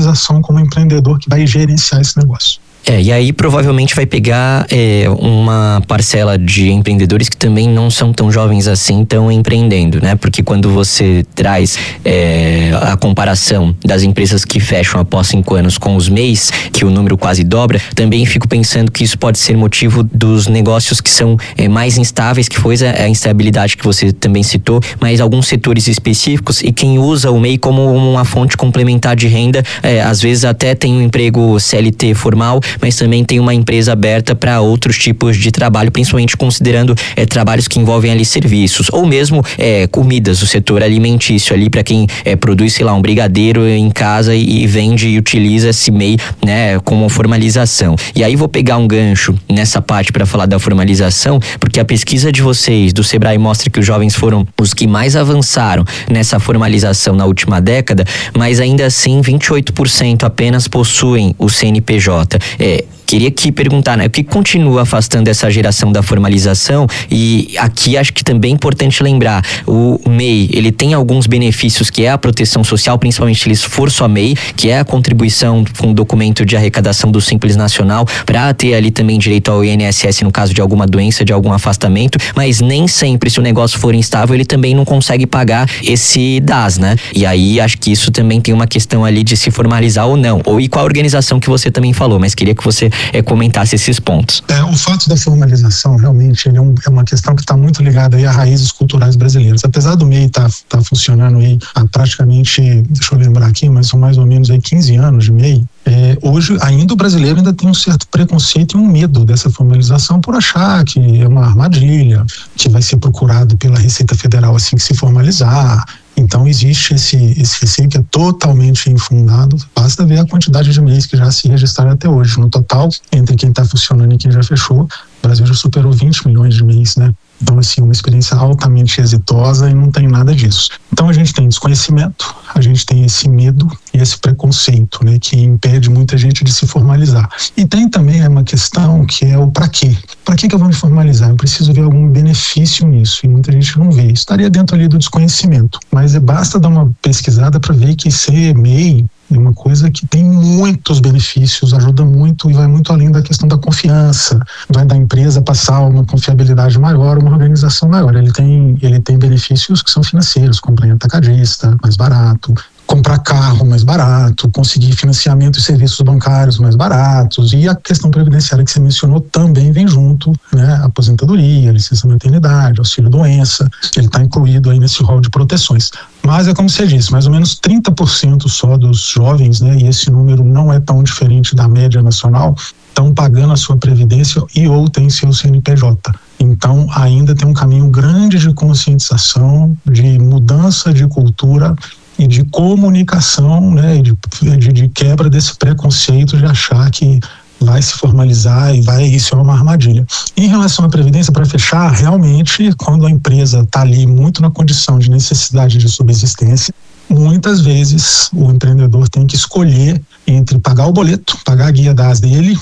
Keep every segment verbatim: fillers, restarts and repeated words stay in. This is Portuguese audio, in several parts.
formalização como empreendedor que vai gerenciar esse negócio. É, e aí provavelmente vai pegar é, uma parcela de empreendedores que também não são tão jovens assim, estão empreendendo, né? Porque quando você traz é, a comparação das empresas que fecham após cinco anos com os M E Is, que o número quase dobra, também fico pensando que isso pode ser motivo dos negócios que são é, mais instáveis, que foi a, a instabilidade que você também citou, mas alguns setores específicos, e quem usa o M E I como uma fonte complementar de renda, é, às vezes até tem um emprego C L T formal, mas também tem uma empresa aberta para outros tipos de trabalho, principalmente considerando é, trabalhos que envolvem ali serviços, ou mesmo é, comidas, o setor alimentício ali para quem é, produz, sei lá, um brigadeiro em casa e, e vende e utiliza esse M E I, né, como formalização. E aí vou pegar um gancho nessa parte para falar da formalização, porque a pesquisa de vocês, do Sebrae, mostra que os jovens foram os que mais avançaram nessa formalização na última década, mas ainda assim vinte e oito por cento apenas possuem o C N P J. É, Queria aqui perguntar, né, o que continua afastando essa geração da formalização? E aqui acho que também é importante lembrar, o M E I, ele tem alguns benefícios, que é a proteção social, principalmente se ele for só M E I, que é a contribuição com o documento de arrecadação do Simples Nacional, para ter ali também direito ao I N S S no caso de alguma doença, de algum afastamento, mas nem sempre, se o negócio for instável, ele também não consegue pagar esse D A S, né? E aí acho que isso também tem uma questão ali de se formalizar ou não, ou e com a organização que você também falou, mas queria que você é, comentasse esses pontos. É, o fato da formalização, realmente, ele é, um, é uma questão que está muito ligada aí a raízes culturais brasileiras. Apesar do M E I estar tá, tá funcionando aí há praticamente, deixa eu lembrar aqui, mas são mais ou menos aí quinze anos de M E I, é, hoje ainda o brasileiro ainda tem um certo preconceito e um medo dessa formalização por achar que é uma armadilha, que vai ser procurado pela Receita Federal assim que se formalizar. Então existe esse, esse receio que é totalmente infundado, basta ver a quantidade de M E Is que já se registraram até hoje. No total, entre quem está funcionando e quem já fechou, o Brasil já superou vinte milhões de M E Is, né? Então, assim, uma experiência altamente exitosa e não tem nada disso. Então, a gente tem desconhecimento, a gente tem esse medo e esse preconceito, né, que impede muita gente de se formalizar. E tem também uma questão que é o para quê? Para que que eu vou me formalizar? Eu preciso ver algum benefício nisso e muita gente não vê. Isso estaria dentro ali do desconhecimento. Mas basta dar uma pesquisada para ver que ser M E I é uma coisa que tem muitos benefícios, ajuda muito e vai muito além da questão da confiança, vai da empresa passar uma confiabilidade maior, uma organização maior. Ele tem, ele tem benefícios que são financeiros, comprar em atacadista, mais barato, comprar carro mais barato, conseguir financiamento e serviços bancários mais baratos, e a questão previdenciária que você mencionou também vem junto, né? Aposentadoria, licença maternidade, auxílio doença, ele está incluído aí nesse rol de proteções. Mas é como você disse, mais ou menos trinta por cento só dos jovens, né? E esse número não é tão diferente da média nacional, estão pagando a sua previdência e ou tem seu C N P J. Então ainda tem um caminho grande de conscientização, de mudança de cultura e de comunicação, né, de, de, de quebra desse preconceito de achar que vai se formalizar e vai, isso é uma armadilha. Em relação à previdência, para fechar, realmente, quando a empresa está ali muito na condição de necessidade de subsistência, muitas vezes o empreendedor tem que escolher entre pagar o boleto, pagar a guia D A S dele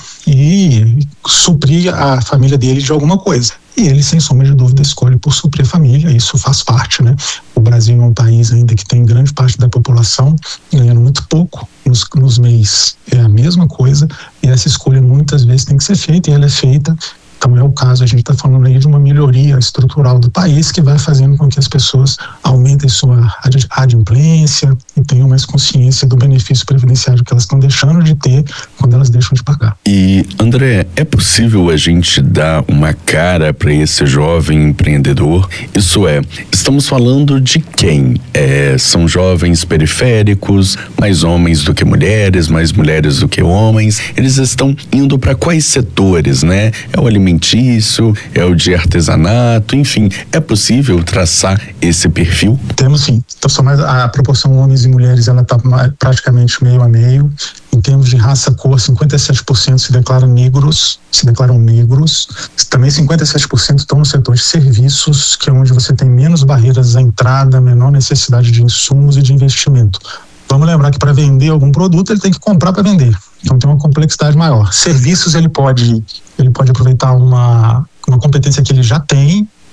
e suprir a família dele de alguma coisa. E ele, sem sombra de dúvida, escolhe por suprir a família, isso faz parte, né? O Brasil é um país ainda que tem grande parte da população ganhando muito pouco nos, nos M E Is. É a mesma coisa e essa escolha muitas vezes tem que ser feita e ela é feita. Então é o caso, a gente está falando aí de uma melhoria estrutural do país que vai fazendo com que as pessoas aumentem sua adimplência e tenham mais consciência do benefício previdenciário que elas estão deixando de ter quando elas deixam de pagar. E André, é possível a gente dar uma cara para esse jovem empreendedor? Isso é, estamos falando de quem? É, são jovens periféricos, mais homens do que mulheres, mais mulheres do que homens. Eles estão indo para quais setores, né? É o alimentício, é o de artesanato, enfim, é possível traçar esse perfil? Temos sim. Então, só mais a proporção homens e mulheres, ela está praticamente meio a meio. Em termos de raça, cor, cinquenta e sete por cento se declaram negros, se declaram negros. Também cinquenta e sete por cento estão no setor de serviços, que é onde você tem menos barreiras à entrada, menor necessidade de insumos e de investimento. Vamos lembrar que para vender algum produto, ele tem que comprar para vender. Então tem uma complexidade maior. Serviços, ele pode, ele pode aproveitar uma, uma competência que ele já tem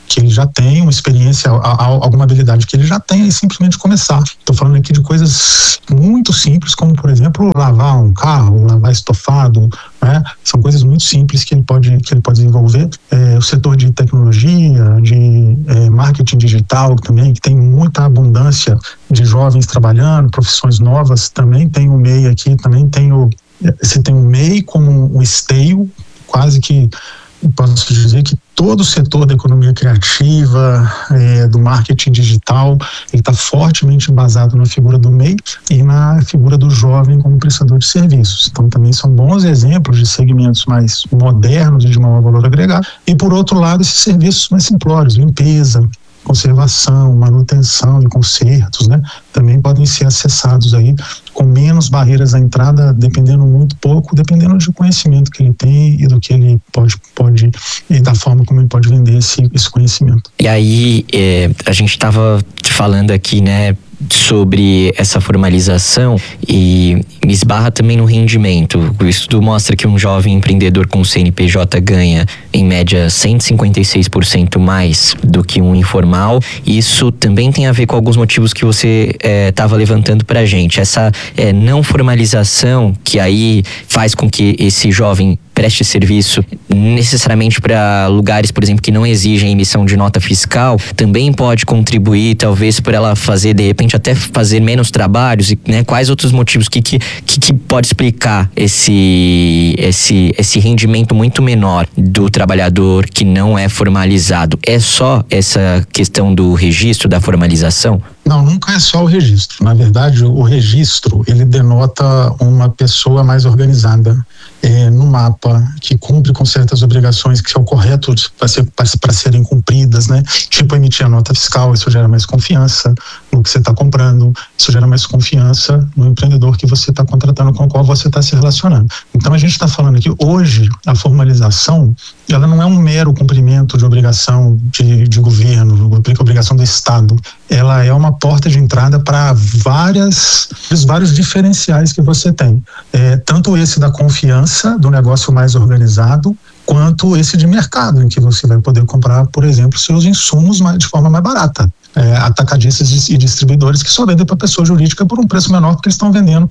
que ele já tem uma experiência, alguma habilidade que ele já tem, e simplesmente começar. Estou falando aqui de coisas muito simples, como, por exemplo, lavar um carro, lavar estofado, né? São coisas muito simples que ele pode, que ele pode desenvolver. É, o setor de tecnologia, de é, marketing digital também, que tem muita abundância de jovens trabalhando, profissões novas, também tem o M E I aqui, também tem o... Você tem o M E I como um esteio, quase que posso dizer que todo o setor da economia criativa, é, do marketing digital, ele está fortemente embasado na figura do M E I e na figura do jovem como prestador de serviços. Então também são bons exemplos de segmentos mais modernos e de maior valor agregado. E por outro lado, esses serviços mais simplórios, limpeza, conservação, manutenção e consertos, né, também podem ser acessados aí com menos barreiras à entrada, dependendo muito pouco, dependendo do conhecimento que ele tem e do que ele pode, pode e da forma como ele pode vender esse, esse conhecimento. E aí, é, a gente estava falando aqui, né, sobre essa formalização e esbarra também no rendimento. O estudo mostra que um jovem empreendedor com C N P J ganha, em média, cento e cinquenta e seis por cento mais do que um informal. Isso também tem a ver com alguns motivos que você estava é, levantando pra gente. Essa é, não formalização que aí faz com que esse jovem preste serviço necessariamente para lugares, por exemplo, que não exigem emissão de nota fiscal, também pode contribuir, talvez, por ela fazer, de repente, até fazer menos trabalhos, e, né, quais outros motivos que, que, que pode explicar esse, esse, esse rendimento muito menor do trabalhador que não é formalizado? É só essa questão do registro, da formalização? Não, nunca é só o registro. Na verdade, o registro, ele denota uma pessoa mais organizada, é, no mapa, que cumpre com certas obrigações que são corretas para ser, para serem cumpridas, né? Tipo emitir a nota fiscal, isso gera mais confiança no que você está comprando, isso gera mais confiança no empreendedor que você está contratando, com o qual você está se relacionando. Então a gente está falando aqui, hoje, a formalização, ela não é um mero cumprimento de obrigação de, de governo, obrigação do Estado. Ela é uma porta de entrada para várias, vários diferenciais que você tem. É, tanto esse da confiança, do negócio mais organizado, quanto esse de mercado, em que você vai poder comprar, por exemplo, seus insumos mais, de forma mais barata. É, atacadistas e distribuidores que só vendem para pessoa jurídica por um preço menor, porque eles estão vendendo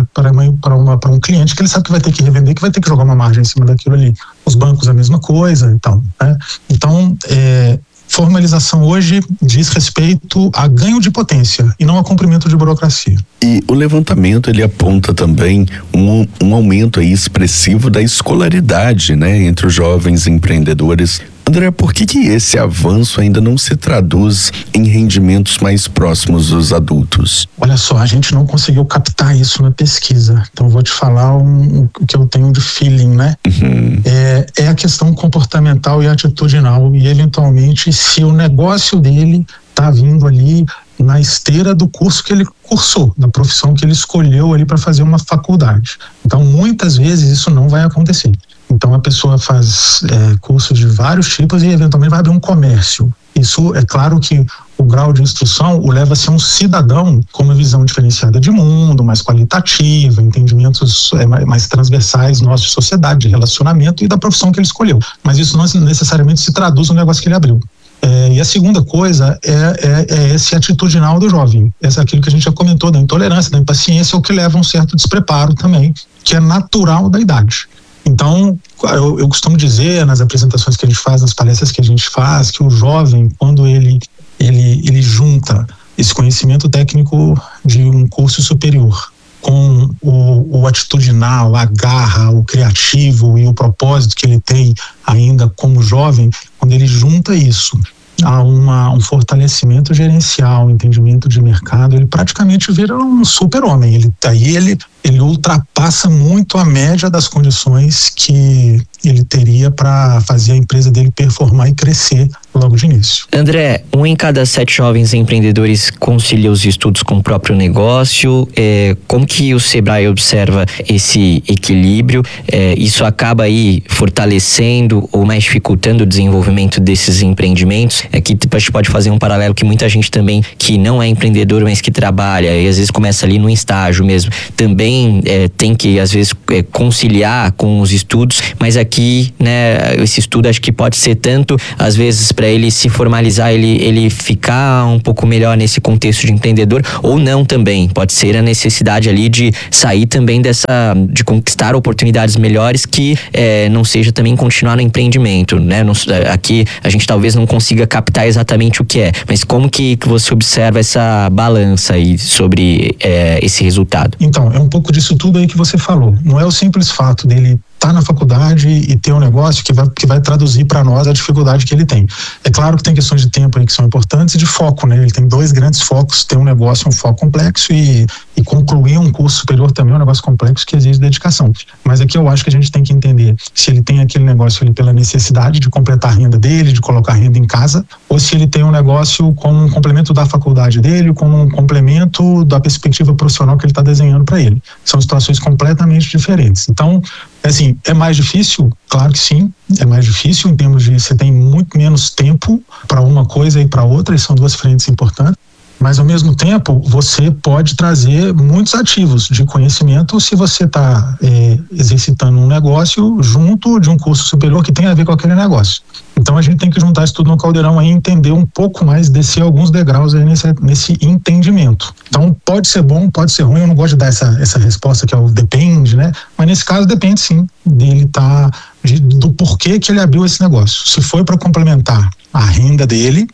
para um cliente que ele sabe que vai ter que revender, que vai ter que jogar uma margem em cima daquilo ali. Os bancos a mesma coisa, então, né? Então, é, formalização hoje diz respeito a ganho de potência e não a cumprimento de burocracia. E o levantamento, ele aponta também um, um aumento aí expressivo da escolaridade, né, entre os jovens empreendedores. André, por que que esse avanço ainda não se traduz em rendimentos mais próximos dos adultos? Olha só, a gente não conseguiu captar isso na pesquisa. Então, vou te falar um, o que eu tenho de feeling, né? Uhum. É, é a questão comportamental e atitudinal. E, eventualmente, se o negócio dele está vindo ali na esteira do curso que ele cursou, da profissão que ele escolheu ali para fazer uma faculdade. Então, muitas vezes, isso não vai acontecer. Então a pessoa faz é, cursos de vários tipos e eventualmente vai abrir um comércio. Isso é claro que o grau de instrução o leva a ser um cidadão com uma visão diferenciada de mundo, mais qualitativa, entendimentos é, mais transversais nossos de sociedade, de relacionamento e da profissão que ele escolheu. Mas isso não necessariamente se traduz no negócio que ele abriu. É, e a segunda coisa é, é, é esse atitudinal do jovem. Esse é aquilo que a gente já comentou, da intolerância, da impaciência, o que leva a um certo despreparo também, que é natural da idade. Então, eu, eu costumo dizer nas apresentações que a gente faz, nas palestras que a gente faz, que o jovem, quando ele, ele, ele junta esse conhecimento técnico de um curso superior com o, o atitudinal, a garra, o criativo e o propósito que ele tem ainda como jovem, quando ele junta isso a uma, um fortalecimento gerencial, um entendimento de mercado, ele praticamente vira um super-homem. Ele, daí ele, ele ultrapassa muito a média das condições que ele teria para fazer a empresa dele performar e crescer logo de início. André, um em cada sete jovens empreendedores concilia os estudos com o próprio negócio. É, como que o Sebrae observa esse equilíbrio? É, isso acaba aí fortalecendo ou mais dificultando o desenvolvimento desses empreendimentos? É que a gente pode fazer um paralelo que muita gente também que não é empreendedor, mas que trabalha e às vezes começa ali no estágio mesmo, também também é, tem que, às vezes, é, conciliar com os estudos, mas aqui, né, esse estudo acho que pode ser tanto, às vezes, para ele se formalizar, ele, ele ficar um pouco melhor nesse contexto de empreendedor, ou não também. Pode ser a necessidade ali de sair também dessa, de conquistar oportunidades melhores que é, não seja também continuar no empreendimento, né? Não, aqui a gente talvez não consiga captar exatamente o que é, mas como que, que você observa essa balança aí sobre é, esse resultado? Então, é um pouco disso tudo aí que você falou. Não é o simples fato dele estar na faculdade e ter um negócio que vai, que vai traduzir para nós a dificuldade que ele tem. É claro que tem questões de tempo aí que são importantes e de foco, né? Ele tem dois grandes focos, ter um negócio, um foco complexo e, e concluir um curso superior também é um negócio complexo que exige dedicação. Mas aqui eu acho que a gente tem que entender se ele tem aquele negócio ali pela necessidade de completar a renda dele, de colocar renda em casa, ou se ele tem um negócio como um complemento da faculdade dele, como um complemento da perspectiva profissional que ele está desenhando para ele. São situações completamente diferentes. Então, assim, é mais difícil? Claro que sim, é mais difícil em termos de você tem muito menos tempo para uma coisa e para outra, e são duas frentes importantes. Mas, ao mesmo tempo, você pode trazer muitos ativos de conhecimento se você está é, exercitando um negócio junto de um curso superior que tem a ver com aquele negócio. Então, a gente tem que juntar isso tudo no caldeirão e entender um pouco mais, descer alguns degraus aí nesse, nesse entendimento. Então, pode ser bom, pode ser ruim, eu não gosto de dar essa, essa resposta que é o depende, né? Mas, nesse caso, depende sim dele tá, de, do porquê que ele abriu esse negócio. Se foi para complementar a renda dele,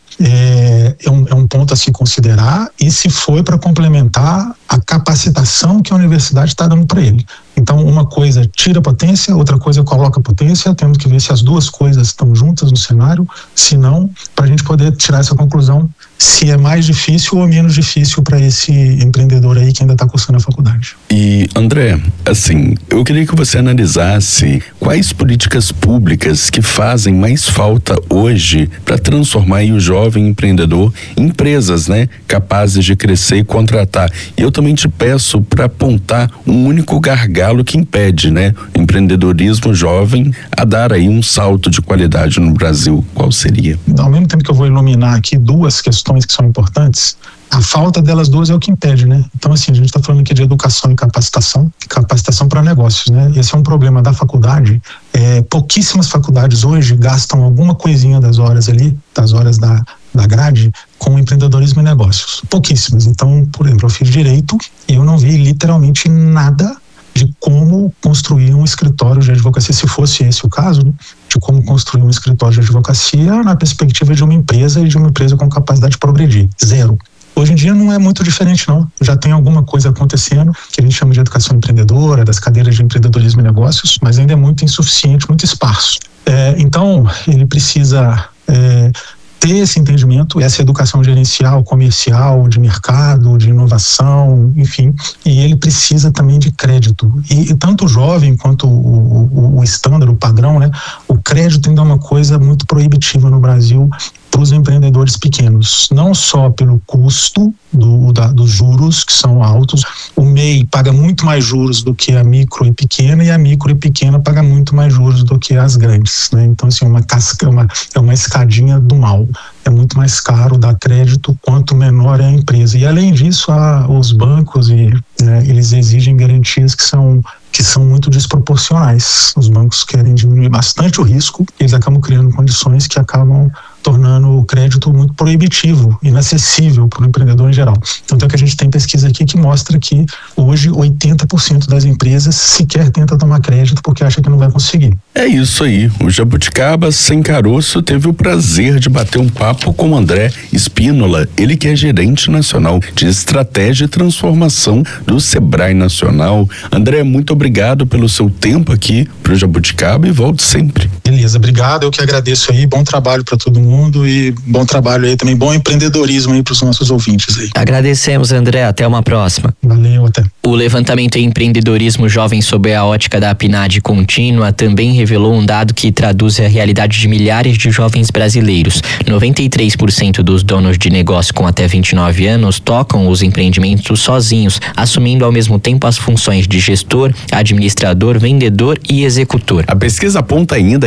É, é, um, é um ponto a se considerar, e se foi para complementar a capacitação que a universidade está dando para ele. Então, uma coisa tira potência, outra coisa coloca potência, temos que ver se as duas coisas estão juntas no cenário, se não, para a gente poder tirar essa conclusão, se é mais difícil ou menos difícil para esse empreendedor aí que ainda está cursando a faculdade. E, André, assim, eu queria que você analisasse quais políticas públicas que fazem mais falta hoje para transformar aí o jovem empreendedor em empresas, né, capazes de crescer e contratar. E eu também te peço para apontar um único gargalo que impede, né, o empreendedorismo jovem a dar aí um salto de qualidade no Brasil. Qual seria? Ao mesmo tempo que eu vou iluminar aqui duas questões que são importantes, a falta delas duas é o que impede, né? Então, assim, a gente está falando aqui de educação e capacitação, capacitação para negócios, né? Esse é um problema da faculdade. É, pouquíssimas faculdades hoje gastam alguma coisinha das horas ali, das horas da, da grade, com empreendedorismo e negócios. Pouquíssimas. Então, por exemplo, eu fiz direito e eu não vi literalmente nada de como construir um escritório de advocacia, se fosse esse o caso, né? De como construir um escritório de advocacia na perspectiva de uma empresa e de uma empresa com capacidade de progredir. Zero. Hoje em dia não é muito diferente, não. Já tem alguma coisa acontecendo que a gente chama de educação empreendedora, das cadeiras de empreendedorismo e negócios, mas ainda é muito insuficiente, muito esparso. É, então, ele precisa é, ter esse entendimento, essa educação gerencial, comercial, de mercado, de inovação, enfim, e ele precisa também de crédito. E, e tanto o jovem quanto o, o, o estándar, o padrão, né? O crédito ainda é uma coisa muito proibitiva no Brasil para os empreendedores pequenos, não só pelo custo do, da, dos juros, que são altos. O M E I paga muito mais juros do que a micro e pequena, e a micro e pequena paga muito mais juros do que as grandes, né? Então, assim, uma casca, uma, é uma escadinha do mal. É muito mais caro dar crédito quanto menor é a empresa. E, além disso, a, os bancos, e, né, eles exigem garantias que são que são muito desproporcionais. Os bancos querem diminuir bastante o risco, e eles acabam criando condições que acabam tornando o crédito muito proibitivo, inacessível para o empreendedor em geral. Tanto é que a gente tem pesquisa aqui que mostra que hoje oitenta por cento das empresas sequer tenta tomar crédito porque acha que não vai conseguir. É isso aí. O Jabuticaba Sem Caroço teve o prazer de bater um papo com o André Spínola, ele que é gerente nacional de estratégia e transformação do Sebrae Nacional. André, muito obrigado pelo seu tempo aqui para o Jabuticaba e volte sempre. Beleza, obrigado. Eu que agradeço aí. Bom trabalho para todo mundo. mundo e bom trabalho aí também, bom empreendedorismo aí para os nossos ouvintes aí. Agradecemos, André, até uma próxima. Valeu, até. O levantamento em empreendedorismo jovem sob a ótica da PNAD contínua também revelou um dado que traduz a realidade de milhares de jovens brasileiros. noventa e três por cento dos donos de negócio com até vinte e nove anos tocam os empreendimentos sozinhos, assumindo ao mesmo tempo as funções de gestor, administrador, vendedor e executor. A pesquisa aponta ainda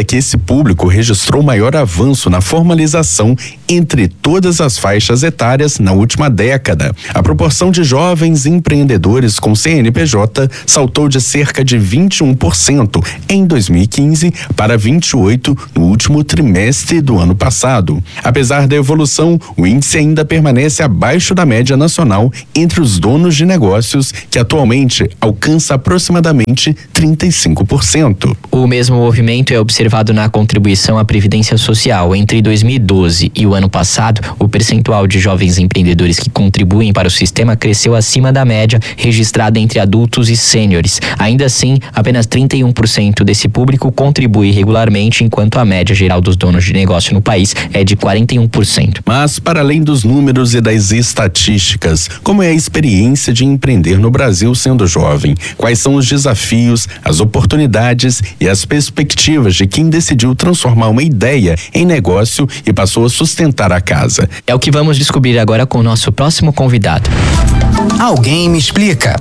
que esse público registrou maior avanço na formalização entre todas as faixas etárias na última década. A proporção de jovens empreendedores com C N P J saltou de cerca de vinte e um por cento em dois mil e quinze para vinte e oito por cento no último trimestre do ano passado. Apesar da evolução, o índice ainda permanece abaixo da média nacional entre os donos de negócios, que atualmente alcança aproximadamente trinta e cinco por cento. O mesmo movimento é observado na contribuição à Previdência Social. Entre dois mil e doze e o ano passado, o percentual de jovens empreendedores que contribuem para o sistema cresceu acima da média registrada entre adultos e sêniores. Ainda assim, apenas trinta e um por cento desse público contribui regularmente, enquanto a média geral dos donos de negócio no país é de quarenta e um por cento. Mas, para além dos números e das estatísticas, como é a experiência de empreender no Brasil sendo jovem? Quais são os desafios, as oportunidades e as perspectivas de quem decidiu transformar uma ideia em negócio e passou a sustentar a casa? É o que vamos descobrir agora com o nosso próximo convidado. Alguém me explica.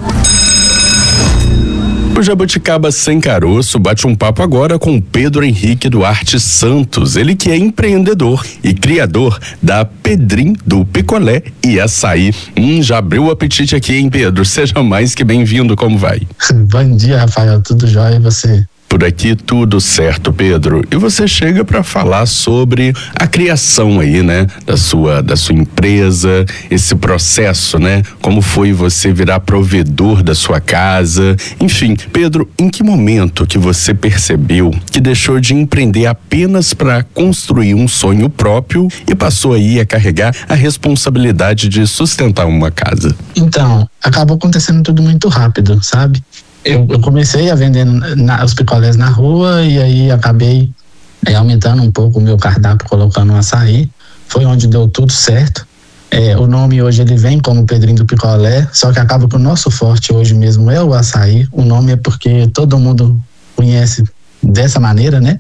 O Jabuticaba Sem Caroço bate um papo agora com Pedro Henrique Duarte Santos, ele que é empreendedor e criador da Pedrim do Picolé e Açaí. Hum, já abriu o apetite aqui, hein, Pedro? Seja mais que bem-vindo, como vai? Bom dia, Rafael, tudo jóia, e você? Por aqui tudo certo, Pedro. E você chega para falar sobre a criação aí, né, da sua da sua empresa, esse processo, né? Como foi você virar provedor da sua casa? Enfim, Pedro, em que momento que você percebeu que deixou de empreender apenas para construir um sonho próprio e passou aí a carregar a responsabilidade de sustentar uma casa? Então, acabou acontecendo tudo muito rápido, sabe? Eu, eu comecei a vender na, os picolés na rua e aí acabei é, aumentando um pouco o meu cardápio, colocando um açaí. Foi onde deu tudo certo. É, o nome hoje ele vem como Pedrinho do Picolé, só que acaba que o nosso forte hoje mesmo é o açaí. O nome é porque todo mundo conhece dessa maneira, né?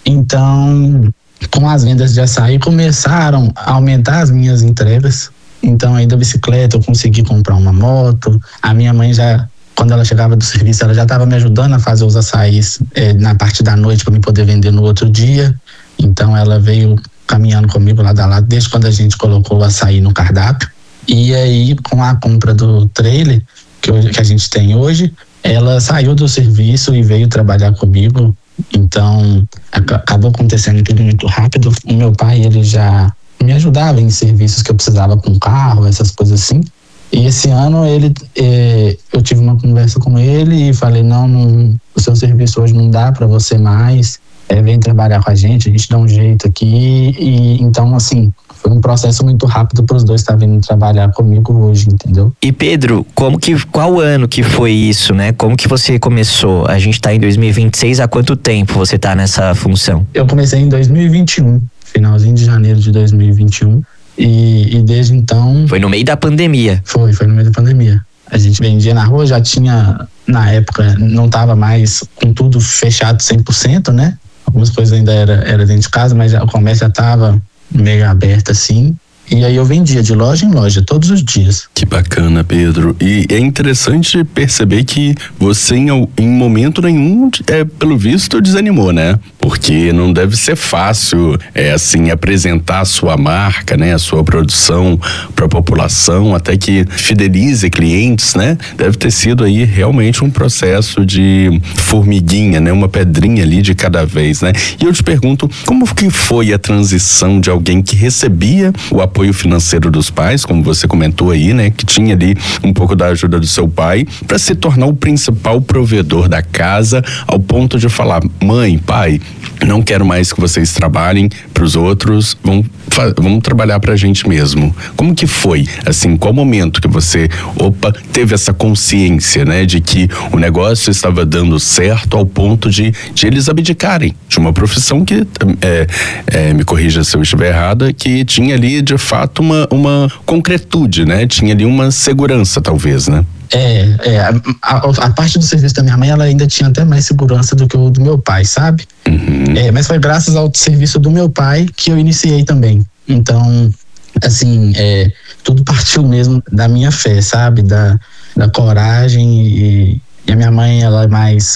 Então, com as vendas de açaí, começaram a aumentar as minhas entregas. Então, aí da bicicleta eu consegui comprar uma moto. A minha mãe já... Quando ela chegava do serviço, ela já estava me ajudando a fazer os açaís é, na parte da noite para me poder vender no outro dia. Então ela veio caminhando comigo lado a lado desde quando a gente colocou o açaí no cardápio. E aí, com a compra do trailer que, hoje, que a gente tem hoje, ela saiu do serviço e veio trabalhar comigo. Então acabou acontecendo tudo muito rápido. O meu pai, ele já me ajudava em serviços que eu precisava com carro, essas coisas assim. E esse ano ele, eh, eu tive uma conversa com ele e falei, não, não o seu serviço hoje não dá para você mais, é, vem trabalhar com a gente, a gente dá um jeito aqui. E então, assim, foi um processo muito rápido para os dois estar vindo trabalhar comigo hoje, entendeu? E Pedro, como que, qual ano que foi isso, né? Como que você começou? A gente tá em dois mil e vinte e seis, há quanto tempo você tá nessa função? Eu comecei em dois mil e vinte e um, finalzinho de janeiro de dois mil e vinte e um. E, e desde então... Foi no meio da pandemia. Foi, foi no meio da pandemia. A gente vendia na rua, já tinha, na época, não estava mais com tudo fechado cem por cento, né? Algumas coisas ainda era, era dentro de casa, mas já, o comércio já estava meio aberto assim. E aí eu vendia de loja em loja, todos os dias. Que bacana, Pedro. E é interessante perceber que você, em, em momento nenhum, é, pelo visto, desanimou, né? Porque não deve ser fácil, é, assim, apresentar a sua marca, né? A sua produção para a população, até que fidelize clientes, né? Deve ter sido aí realmente um processo de formiguinha, né? Uma pedrinha ali de cada vez, né? E eu te pergunto, como que foi a transição de alguém que recebia o apoio apoio financeiro dos pais, como você comentou aí, né, que tinha ali um pouco da ajuda do seu pai, para se tornar o principal provedor da casa, ao ponto de falar, mãe, pai, não quero mais que vocês trabalhem para os outros, vamos, vamos trabalhar para a gente mesmo. Como que foi? Assim, qual momento que você, opa, teve essa consciência, né, de que o negócio estava dando certo ao ponto de, de eles abdicarem de uma profissão que, é, é, me corrija se eu estiver errada, que tinha ali de fato uma, uma concretude, né? Tinha ali uma segurança, talvez, né? É, é a, a, a parte do serviço da minha mãe, ela ainda tinha até mais segurança do que o do meu pai, sabe? Uhum. É, mas foi graças ao serviço do meu pai que eu iniciei também. Então, assim, é, tudo partiu mesmo da minha fé, sabe? Da, da coragem e, e a minha mãe, ela é mais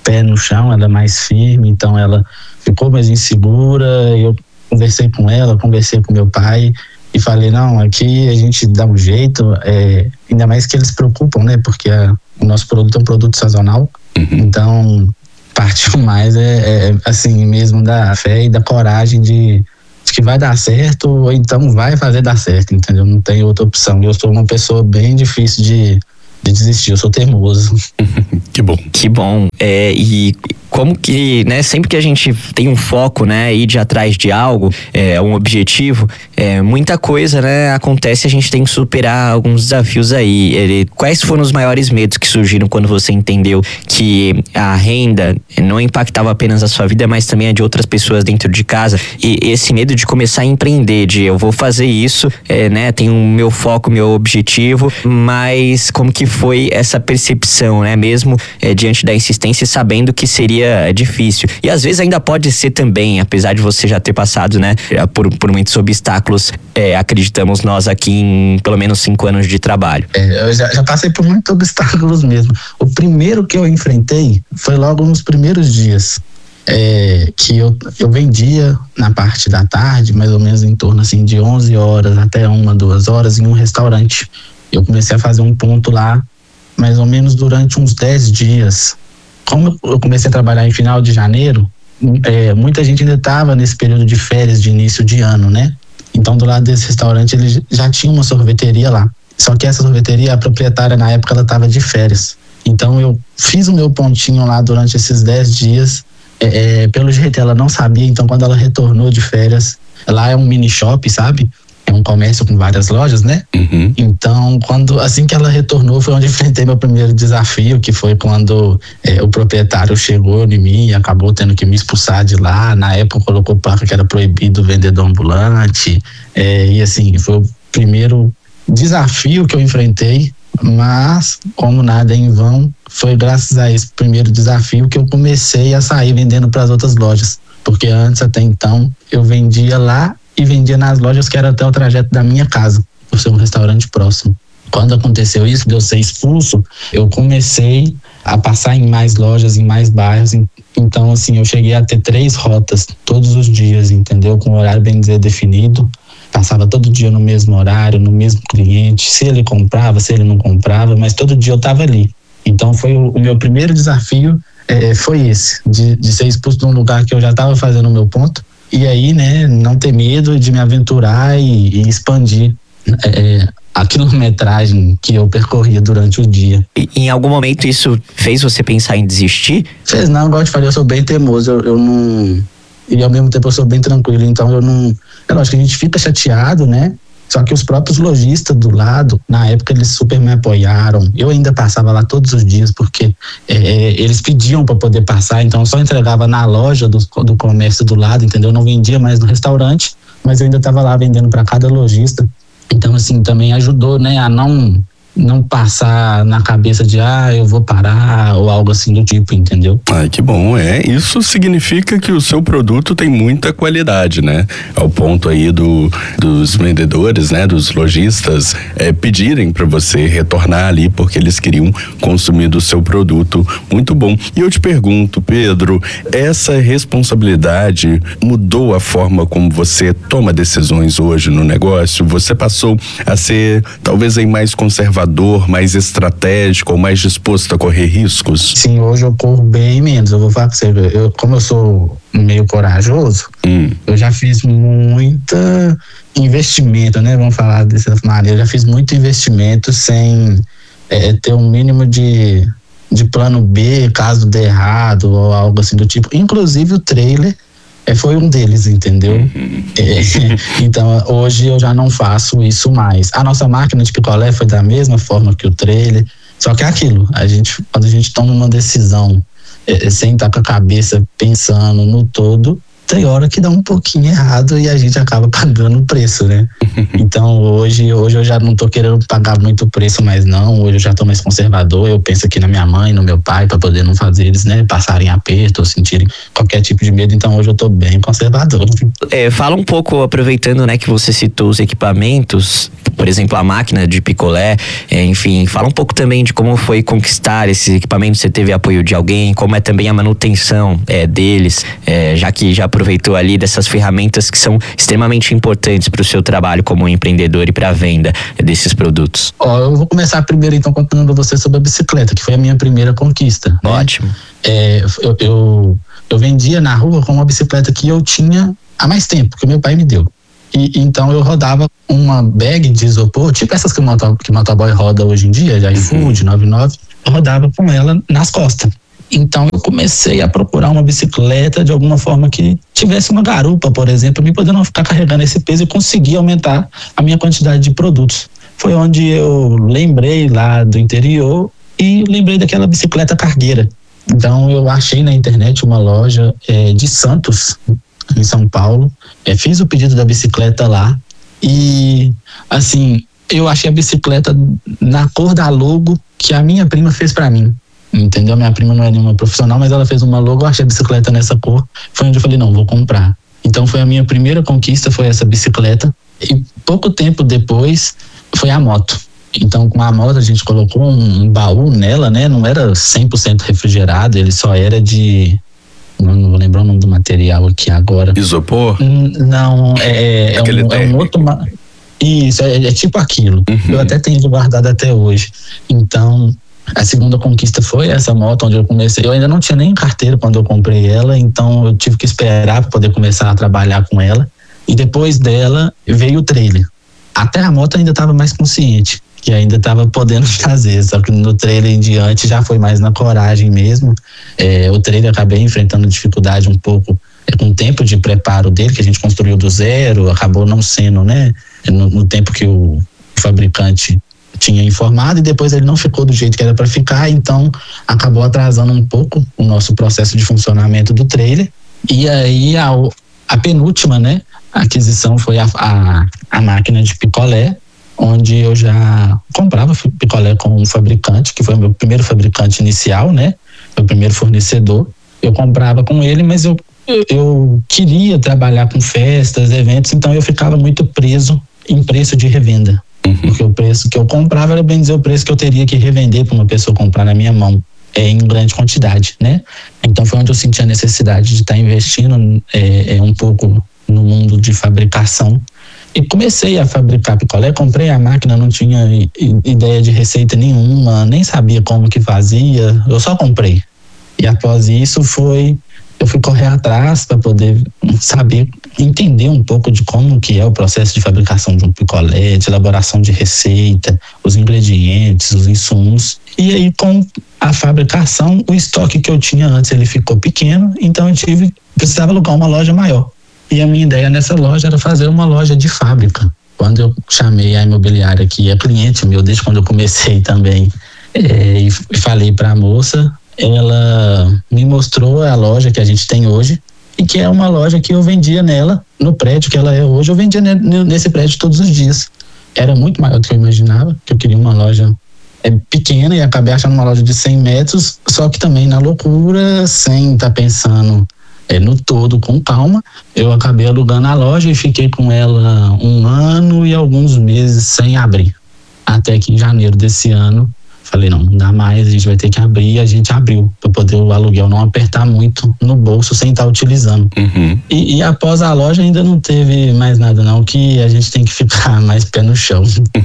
pé no chão, ela é mais firme, então ela ficou mais insegura. Eu conversei com ela, conversei com meu pai e falei, não, aqui a gente dá um jeito, é, ainda mais que eles se preocupam, né, porque a, o nosso produto é um produto sazonal, uhum. Então partiu mais é, é assim mesmo da fé e da coragem de que vai dar certo, ou então vai fazer dar certo, entendeu? Não tem outra opção. Eu sou uma pessoa bem difícil de, de desistir, eu sou teimoso. Que bom. Que bom. É, e como que, né, sempre que a gente tem um foco, né, ir de atrás de algo, é, um objetivo, é, muita coisa, né, acontece, a gente tem que superar alguns desafios aí. Ele, quais foram os maiores medos que surgiram quando você entendeu que a renda não impactava apenas a sua vida, mas também a de outras pessoas dentro de casa? E esse medo de começar a empreender, de eu vou fazer isso, é, né, tenho o meu foco, meu objetivo, mas como que foi essa percepção, né, mesmo é, diante da insistência, sabendo que seria é difícil. E às vezes ainda pode ser também, apesar de você já ter passado, né, por, por muitos obstáculos, é, acreditamos nós aqui em pelo menos cinco anos de trabalho. É, eu já, já passei por muitos obstáculos mesmo. O primeiro que eu enfrentei foi logo nos primeiros dias. É, que eu, eu vendia na parte da tarde, mais ou menos em torno assim, de onze horas até uma, duas horas em um restaurante. Eu comecei a fazer um ponto lá, mais ou menos durante uns dez dias. Como eu comecei a trabalhar em final de janeiro, é, muita gente ainda estava nesse período de férias de início de ano, né? Então, do lado desse restaurante, ele já tinha uma sorveteria lá. Só que essa sorveteria, a proprietária, na época, ela estava de férias. Então, eu fiz o meu pontinho lá durante esses dez dias. É, é, pelo jeito, ela não sabia. Então, quando ela retornou de férias, lá é um mini shop, sabe? É um comércio com várias lojas, né? Uhum. Então, quando, assim que ela retornou, foi onde enfrentei meu primeiro desafio, que foi quando é, o proprietário chegou em mim e acabou tendo que me expulsar de lá. Na época, colocou placa que era proibido vendedor ambulante. É, e assim, foi o primeiro desafio que eu enfrentei, mas, como nada é em vão, foi graças a esse primeiro desafio que eu comecei a sair vendendo para as outras lojas. Porque antes, até então, eu vendia lá e vendia nas lojas que era até o trajeto da minha casa, por ser um restaurante próximo. Quando aconteceu isso, de eu ser expulso, eu comecei a passar em mais lojas, em mais bairros. Então, assim, eu cheguei a ter três rotas todos os dias, entendeu? Com um horário bem dizer definido. Passava todo dia no mesmo horário, no mesmo cliente. Se ele comprava, se ele não comprava, mas todo dia eu estava ali. Então, foi o, o meu primeiro desafio, é, foi esse, de, de ser expulso de um lugar que eu já estava fazendo o meu ponto. E aí, né, não ter medo de me aventurar e, e expandir é, a quilometragem que eu percorria durante o dia. E em algum momento isso fez você pensar em desistir? Fez não, igual eu te falei, eu sou bem teimoso, eu, eu não... E ao mesmo tempo eu sou bem tranquilo, então eu não... É lógico que a gente fica chateado, né? Só que os próprios lojistas do lado, na época, eles super me apoiaram. Eu ainda passava lá todos os dias, porque é, eles pediam para poder passar, então eu só entregava na loja do, do comércio do lado, entendeu? Eu não vendia mais no restaurante, mas eu ainda estava lá vendendo para cada lojista. Então, assim, também ajudou, né, a não... não passar na cabeça de, ah, eu vou parar ou algo assim do tipo, entendeu? Ai, que bom, é, isso significa que o seu produto tem muita qualidade, né? Ao ponto aí do, dos vendedores, né, dos lojistas é, pedirem para você retornar ali porque eles queriam consumir do seu produto, muito bom. E eu te pergunto, Pedro, essa responsabilidade mudou a forma como você toma decisões hoje no negócio? Você passou a ser talvez aí mais conservador, mais estratégico ou mais disposto a correr riscos? Sim, hoje eu corro bem menos. Eu vou falar pra você, eu, como eu sou meio corajoso, hum. eu já fiz muita investimento, né? Vamos falar dessa maneira. Eu já fiz muito investimento sem é, ter um mínimo de, de plano B, caso dê errado ou algo assim do tipo. Inclusive o trailer é, foi um deles, entendeu? Uhum. É, então, hoje eu já não faço isso mais. A nossa máquina de picolé foi da mesma forma que o trailer, só que é aquilo, a gente, quando a gente toma uma decisão é, sem estar com a cabeça pensando no todo, tem hora que dá um pouquinho errado e a gente acaba pagando o preço, né? Então hoje, hoje eu já não tô querendo pagar muito preço mais não, hoje eu já tô mais conservador, eu penso aqui na minha mãe, no meu pai, para poder não fazer eles, né, passarem aperto ou sentirem qualquer tipo de medo, então hoje eu tô bem conservador. É, fala um pouco, aproveitando, né, que você citou os equipamentos, por exemplo, a máquina de picolé, é, enfim, fala um pouco também de como foi conquistar esses equipamentos, você teve apoio de alguém, como é também a manutenção é, deles, é, já que já aproveitou ali dessas ferramentas que são extremamente importantes para o seu trabalho como empreendedor e para a venda desses produtos. Ó, eu vou começar primeiro então contando a você sobre a bicicleta, que foi a minha primeira conquista. Né? Ótimo. É, eu, eu, eu vendia na rua com uma bicicleta que eu tinha há mais tempo, que meu pai me deu. E, então eu rodava uma bag de isopor, tipo essas que o moto, que o motoboy roda hoje em dia, de iFood, noventa e nove, eu rodava com ela nas costas. Então eu comecei a procurar uma bicicleta de alguma forma que tivesse uma garupa, por exemplo, para poder não ficar carregando esse peso e conseguir aumentar a minha quantidade de produtos. Foi onde eu lembrei lá do interior e lembrei daquela bicicleta cargueira. Então eu achei na internet uma loja é, de Santos, em São Paulo, é, fiz o pedido da bicicleta lá e assim, eu achei a bicicleta na cor da logo que a minha prima fez para mim. Entendeu? Minha prima não é nenhuma profissional, mas ela fez uma logo, eu achei a bicicleta nessa cor. Foi onde eu falei, não, vou comprar. Então foi a minha primeira conquista, foi essa bicicleta. E pouco tempo depois foi a moto. Então com a moto a gente colocou um, um baú nela, né? Não era cem por cento refrigerado, ele só era de... Não, não vou lembrar o nome do material aqui agora. Isopor? N- não, é, é, um, é um outro... Ma- Isso, é, é tipo aquilo. Uhum. Eu até tenho guardado até hoje. Então... A segunda conquista foi essa moto onde eu comecei. Eu ainda não tinha nem carteira quando eu comprei ela, então eu tive que esperar para poder começar a trabalhar com ela. E depois dela veio o trailer. Até a moto ainda estava mais consciente, que ainda estava podendo fazer, só que no trailer em diante já foi mais na coragem mesmo. É, o trailer acabei enfrentando dificuldade um pouco é, com o tempo de preparo dele, que a gente construiu do zero, acabou não sendo, né, no, no tempo que o fabricante tinha informado, e depois ele não ficou do jeito que era para ficar, então acabou atrasando um pouco o nosso processo de funcionamento do trailer. E aí a, a penúltima, né, aquisição foi a, a, a máquina de picolé, onde eu já comprava picolé com um fabricante, que foi o meu primeiro fabricante inicial, né, meu primeiro fornecedor. Eu comprava com ele, mas eu, eu, eu queria trabalhar com festas, eventos, então eu ficava muito preso em preço de revenda. Uhum. Porque o preço que eu comprava era, bem dizer, o preço que eu teria que revender para uma pessoa comprar na minha mão, é, em grande quantidade, né? Então foi onde eu senti a necessidade de estar investindo é, é, um pouco no mundo de fabricação. E comecei a fabricar picolé, comprei a máquina, não tinha ideia de receita nenhuma, nem sabia como que fazia, eu só comprei. E após isso foi... eu fui correr atrás para poder saber, entender um pouco de como que é o processo de fabricação de um picolé, de elaboração de receita, os ingredientes, os insumos. E aí com a fabricação, o estoque que eu tinha antes, ele ficou pequeno, então eu tive, precisava alugar uma loja maior. E a minha ideia nessa loja era fazer uma loja de fábrica. Quando eu chamei a imobiliária, que é cliente meu desde quando eu comecei também, é, e falei para a moça, ela me mostrou a loja que a gente tem hoje, e que é uma loja que eu vendia nela, no prédio que ela é hoje, eu vendia nesse prédio todos os dias. Era muito maior do que eu imaginava, que eu queria uma loja é, pequena, e acabei achando uma loja de cem metros, só que também na loucura, sem estar tá pensando é, no todo com calma, eu acabei alugando a loja e fiquei com ela um ano e alguns meses sem abrir. Até que em janeiro desse ano, falei, não, não dá mais, a gente vai ter que abrir, e a gente abriu, para poder o aluguel não apertar muito no bolso sem estar utilizando. Uhum. E, e após a loja ainda não teve mais nada não, que a gente tem que ficar mais pé no chão.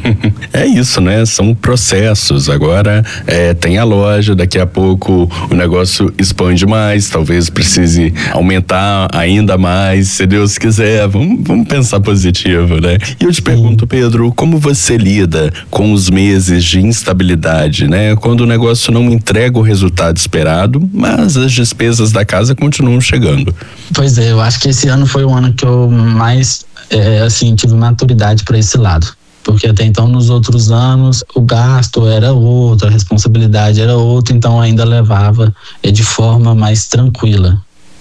É isso, né? São processos. Agora é, tem a loja, daqui a pouco o negócio expande mais, talvez precise aumentar ainda mais, se Deus quiser. Vamos, vamos pensar positivo, né? E eu te pergunto, Pedro, como você lida com os meses de instabilidade, né? Quando o negócio não entrega o resultado esperado, mas as despesas da casa continuam chegando. Pois é, eu acho que esse ano foi o ano que eu mais, é, assim, tive maturidade para esse lado. Porque até então, nos outros anos, o gasto era outro, a responsabilidade era outra, então ainda levava é, de forma mais tranquila.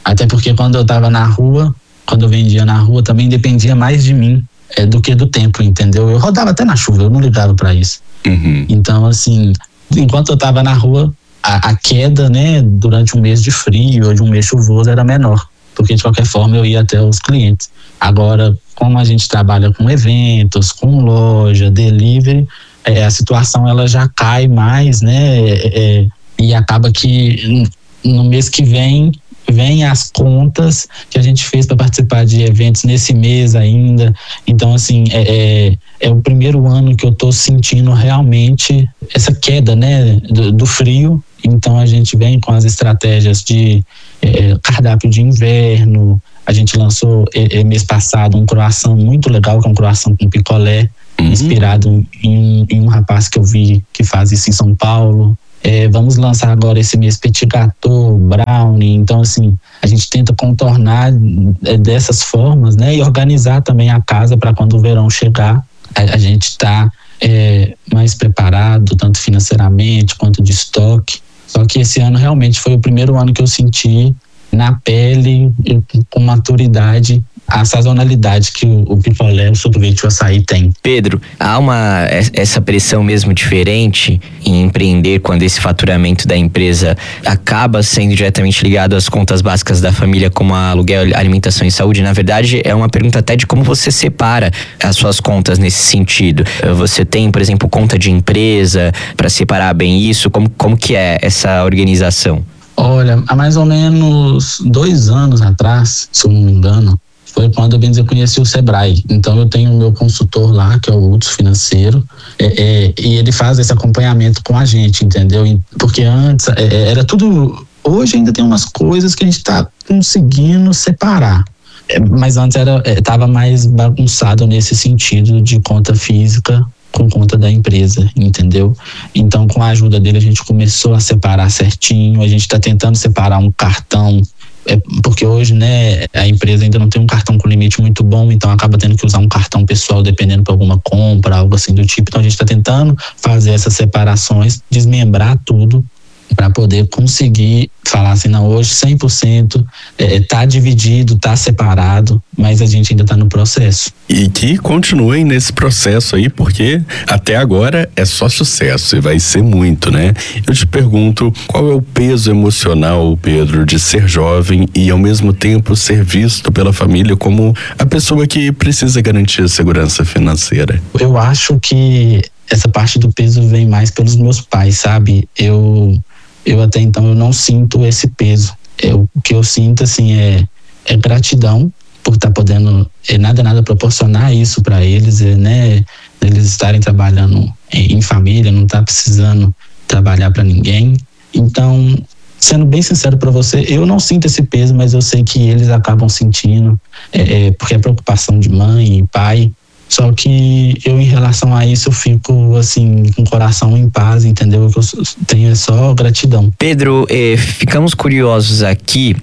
Até porque quando eu tava na rua, quando eu vendia na rua, também dependia mais de mim é, do que do tempo, entendeu? Eu rodava até na chuva, eu não ligava para isso. Uhum. Então, assim, enquanto eu tava na rua, a, a queda, né, durante um mês de frio ou de um mês chuvoso era menor, porque de qualquer forma eu ia até os clientes. Agora, como a gente trabalha com eventos, com loja, delivery, é, a situação ela já cai mais, né, é, é, e acaba que no mês que vem vem as contas que a gente fez para participar de eventos nesse mês ainda. Então, assim, é, é, é o primeiro ano que eu tô sentindo realmente essa queda, né, do, do frio. Então, a gente vem com as estratégias de é, cardápio de inverno. A gente lançou é, mês passado um croissant muito legal, que é um croissant com picolé, uhum. inspirado em, em um rapaz que eu vi que faz isso em São Paulo. É, vamos lançar agora esse mês petit gâteau, brownie. Então, assim, a gente tenta contornar é, dessas formas, né? E organizar também a casa para quando o verão chegar, a, a gente está é, mais preparado, tanto financeiramente quanto de estoque. Só que esse ano realmente foi o primeiro ano que eu senti na pele, com maturidade, a sazonalidade que o, o picolé, o sorvete e o açaí tem. Pedro, há uma, essa pressão mesmo diferente em empreender quando esse faturamento da empresa acaba sendo diretamente ligado às contas básicas da família, como a aluguel, alimentação e saúde? Na verdade, é uma pergunta até de como você separa as suas contas nesse sentido. Você tem, por exemplo, conta de empresa para separar bem isso? Como, como que é essa organização? Olha, há mais ou menos dois anos atrás, se eu não me engano, foi quando eu bem dizer, conheci o Sebrae. Então eu tenho o meu consultor lá, que é o Hudson Financeiro, é, é, e ele faz esse acompanhamento com a gente, entendeu? Porque antes é, era tudo... Hoje ainda tem umas coisas que a gente está conseguindo separar. É, mas antes era, estava mais bagunçado nesse sentido de conta física com conta da empresa, entendeu? Então, com a ajuda dele, a gente começou a separar certinho. A gente está tentando separar um cartão, é, porque hoje, né, a empresa ainda não tem um cartão com limite muito bom, então acaba tendo que usar um cartão pessoal dependendo para alguma compra, algo assim do tipo. Então, a gente está tentando fazer essas separações, desmembrar tudo, para poder conseguir falar assim, não, hoje cem por cento é, tá dividido, tá separado, mas a gente ainda tá no processo. E que continuem nesse processo aí, porque até agora é só sucesso e vai ser muito, né? Eu te pergunto, qual é o peso emocional, Pedro, de ser jovem e ao mesmo tempo ser visto pela família como a pessoa que precisa garantir a segurança financeira? Eu acho que essa parte do peso vem mais pelos meus pais, sabe? Eu Eu até então eu não sinto esse peso. Eu, o que eu sinto assim é, é gratidão por estar tá podendo é, nada nada proporcionar isso para eles, é, né? Eles estarem trabalhando em, em família, não tá precisando trabalhar para ninguém. Então, sendo bem sincero para você, eu não sinto esse peso, mas eu sei que eles acabam sentindo, é, é, porque é preocupação de mãe e pai. Só que eu, em relação a isso, eu fico, assim, com o coração em paz, entendeu? O que eu tenho é só gratidão. Pedro, eh, ficamos curiosos aqui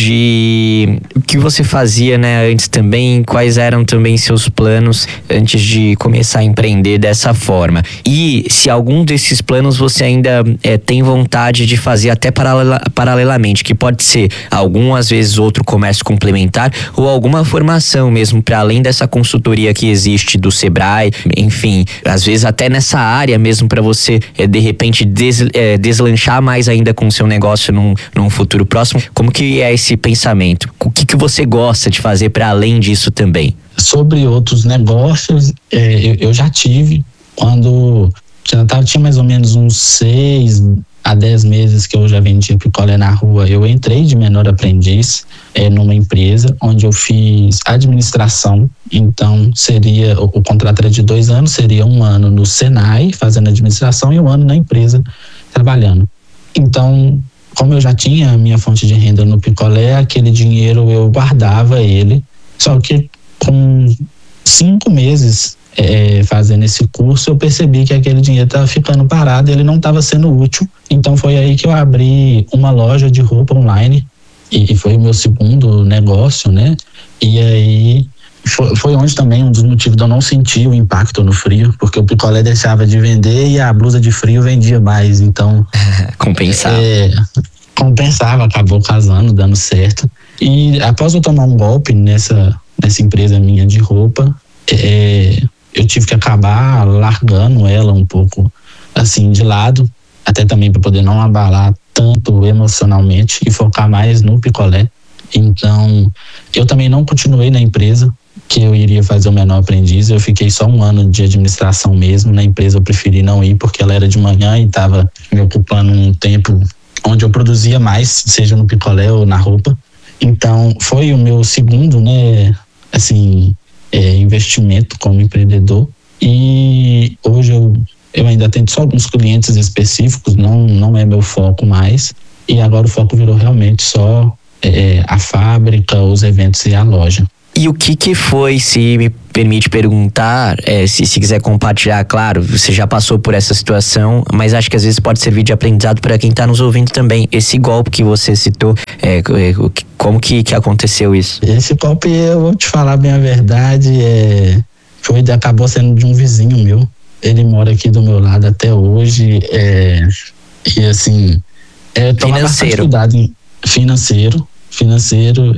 de o que você fazia, né, antes também, quais eram também seus planos antes de começar a empreender dessa forma. E se algum desses planos você ainda eh, tem vontade de fazer até paralela, paralelamente, que pode ser algum, às vezes, outro comércio complementar ou alguma formação mesmo, para além dessa consultoria que existe do Sebrae, enfim, às vezes até nessa área mesmo para você é, de repente des, é, deslanchar mais ainda com o seu negócio num, num futuro próximo. Como que é esse pensamento? O que que você gosta de fazer para além disso também? Sobre outros negócios, é, eu, eu já tive quando já tava, tinha mais ou menos uns seis a dez meses que eu já vendia picolé na rua. Eu entrei de menor aprendiz é, numa empresa onde eu fiz administração. Então seria, o, o contrato era de dois anos, seria um ano no Senai fazendo administração e um ano na empresa trabalhando. Então, como eu já tinha a minha fonte de renda no picolé, aquele dinheiro eu guardava ele, só que com cinco meses É, fazendo esse curso, eu percebi que aquele dinheiro estava ficando parado, ele não estava sendo útil. Então foi aí que eu abri uma loja de roupa online e, e foi o meu segundo negócio, né? E aí foi, foi onde também um dos motivos de eu não sentir o impacto no frio, porque o picolé deixava de vender e a blusa de frio vendia mais, então compensava. É, compensava, acabou casando, dando certo. E após eu tomar um golpe nessa, nessa empresa minha de roupa, é, eu tive que acabar largando ela um pouco assim de lado, até também para poder não abalar tanto emocionalmente e focar mais no picolé. Então, eu também não continuei na empresa que eu iria fazer o menor aprendiz. Eu fiquei só um ano de administração mesmo. Na empresa eu preferi não ir porque ela era de manhã e estava me ocupando um tempo onde eu produzia mais, seja no picolé ou na roupa. Então, foi o meu segundo, né, assim, é, investimento como empreendedor. E hoje eu, eu ainda atendo só alguns clientes específicos, não, não é meu foco mais. E agora o foco virou realmente só é, a fábrica, os eventos e a loja. E o que que foi, se me permite perguntar, é, se, se quiser compartilhar, claro, você já passou por essa situação, mas acho que às vezes pode servir de aprendizado para quem está nos ouvindo também. Esse golpe que você citou, é, é, como que, que aconteceu isso? Esse golpe, eu vou te falar bem a verdade, é, foi, acabou sendo de um vizinho meu. Ele mora aqui do meu lado até hoje, é, e assim, é, tomar bastante cuidado em financeiro. financeiro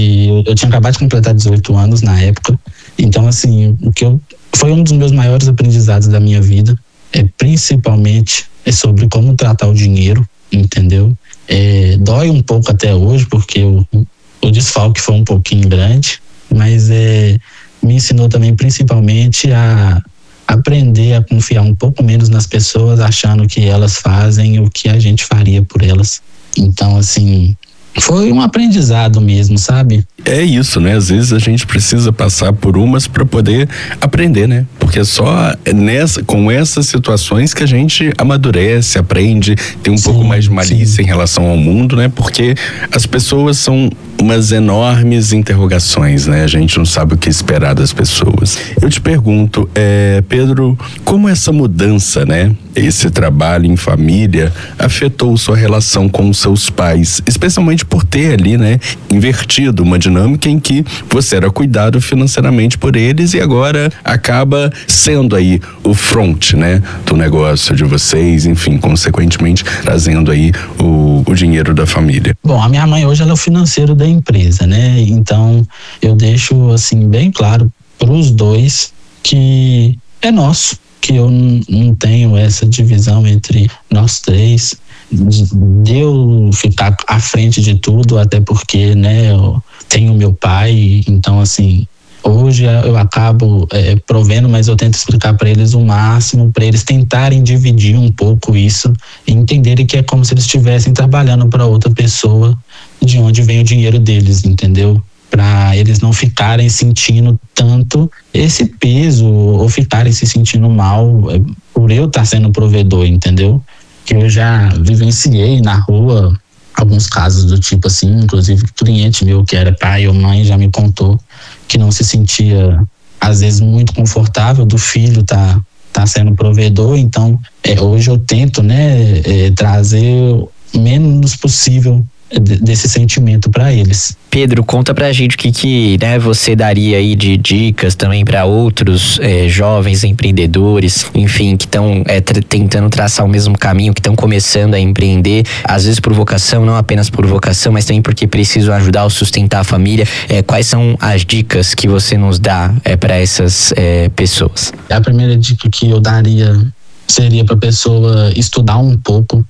e eu tinha acabado de completar dezoito anos na época. Então, assim, o que eu foi um dos meus maiores aprendizados da minha vida, é principalmente é sobre como tratar o dinheiro, entendeu? É, dói um pouco até hoje porque o, o desfalque foi um pouquinho grande, mas é, me ensinou também principalmente a aprender a confiar um pouco menos nas pessoas, achando que elas fazem o que a gente faria por elas. Então, assim, foi um aprendizado mesmo, sabe? É isso, né? Às vezes a gente precisa passar por umas para poder aprender, né? Porque é só nessa, com essas situações que a gente amadurece, aprende, tem um sim, pouco mais de malícia sim. em relação ao mundo, né? Porque as pessoas são umas enormes interrogações, né? A gente não sabe o que esperar das pessoas. Eu te pergunto, é, Pedro, como essa mudança, né? Esse trabalho em família afetou sua relação com seus pais, especialmente por ter ali, né? Invertido uma dinâmica em que você era cuidado financeiramente por eles e agora acaba sendo aí o front, né? Do negócio de vocês, enfim, consequentemente trazendo aí o, o dinheiro da família. Bom, a minha mãe hoje ela é o financeiro da empresa, né? Então eu deixo assim bem claro para os dois que é nosso, que eu não tenho essa divisão entre nós três, de, de eu ficar à frente de tudo, até porque, né, eu tenho meu pai, então assim, hoje eu acabo é, provendo, mas eu tento explicar para eles o máximo, para eles tentarem dividir um pouco isso e entenderem que é como se eles estivessem trabalhando para outra pessoa, de onde vem o dinheiro deles, entendeu? Para eles não ficarem sentindo tanto esse peso ou ficarem se sentindo mal por eu estar sendo provedor, entendeu? Que eu já vivenciei na rua alguns casos do tipo assim, inclusive cliente meu que era pai ou mãe já me contou que não se sentia às vezes muito confortável do filho tá, tá sendo provedor, então é, hoje eu tento, né, é, trazer o menos possível desse sentimento para eles. Pedro, conta pra gente o que, que né, você daria aí de dicas também para outros é, jovens empreendedores, enfim, que estão é, tra- tentando traçar o mesmo caminho, que estão começando a empreender, às vezes por vocação, não apenas por vocação, mas também porque precisam ajudar ou sustentar a família. É, quais são as dicas que você nos dá é, para essas é, pessoas? A primeira dica que eu daria seria para a pessoa estudar um pouco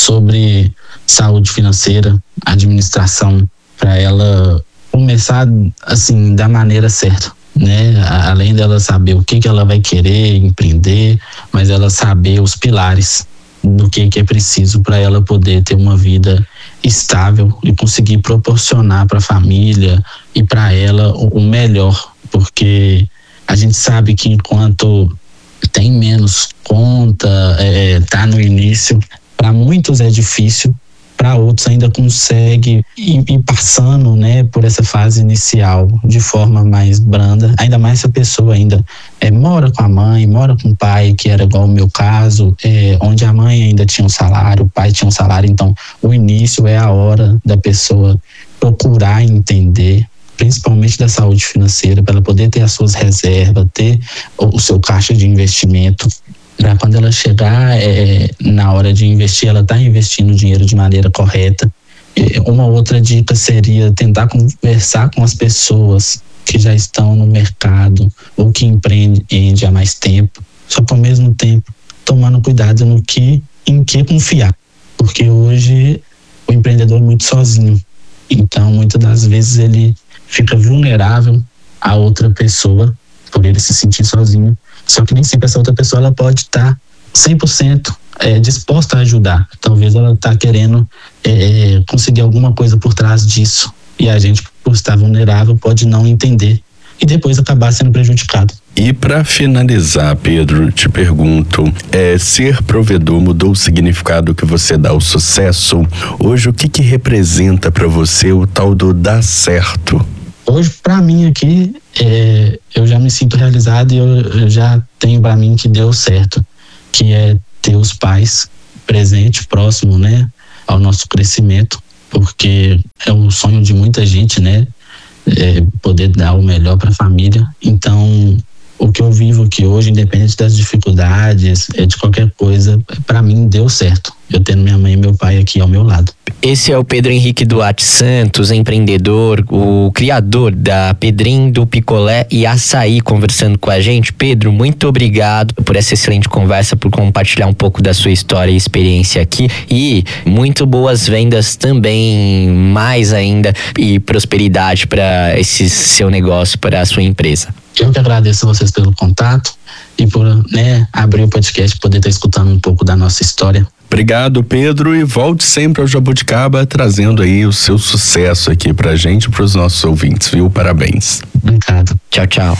sobre saúde financeira, administração, para ela começar assim da maneira certa, né? Além dela saber o que que ela vai querer empreender, mas ela saber os pilares do que que é preciso para ela poder ter uma vida estável e conseguir proporcionar para a família e para ela o melhor, porque a gente sabe que enquanto tem menos conta, é, tá no início, para muitos é difícil, para outros ainda consegue ir, ir passando, né, por essa fase inicial de forma mais branda, ainda mais se a pessoa ainda é, mora com a mãe, mora com o pai, que era igual o meu caso, é, onde a mãe ainda tinha um salário, o pai tinha um salário, então o início é a hora da pessoa procurar entender, principalmente da saúde financeira, para ela poder ter as suas reservas, ter o, o seu caixa de investimento, para quando ela chegar é, na hora de investir, ela está investindo o dinheiro de maneira correta e Uma outra dica seria tentar conversar com as pessoas que já estão no mercado ou que empreendem há mais tempo, só que ao mesmo tempo tomando cuidado no que, em que confiar, porque hoje o empreendedor é muito sozinho, então muitas das vezes ele fica vulnerável a outra pessoa por ele se sentir sozinho, só que nem sempre essa outra pessoa ela pode estar cem por cento é, disposta a ajudar, talvez ela está querendo é, conseguir alguma coisa por trás disso, e a gente, por estar vulnerável, pode não entender e depois acabar sendo prejudicado. E para finalizar, Pedro, te pergunto, é, ser provedor mudou o significado que você dá ao sucesso? Hoje, o que que representa para você o tal do dar certo? Hoje, para mim aqui, é, eu já me sinto realizado e eu, eu já tenho para mim que deu certo, que é ter os pais presentes, próximo, né, ao nosso crescimento, porque é o sonho de muita gente, né? É poder dar o melhor para a família. Então, o que eu vivo aqui hoje, independente das dificuldades, é de qualquer coisa, para mim deu certo. Eu tendo minha mãe e meu pai aqui ao meu lado. Esse é o Pedro Henrique Duarte Santos, empreendedor, o criador da Pedrinho do Picolé e Açaí, conversando com a gente. Pedro, muito obrigado por essa excelente conversa, por compartilhar um pouco da sua história e experiência aqui. E muito boas vendas também, mais ainda, e prosperidade para esse seu negócio, para a sua empresa. Eu que agradeço a vocês pelo contato e por, né, abrir o podcast, poder estar escutando um pouco da nossa história. Obrigado, Pedro, e volte sempre ao Jabuticaba trazendo aí o seu sucesso aqui pra gente e pros nossos ouvintes, viu? Parabéns. Obrigado. Tchau, tchau.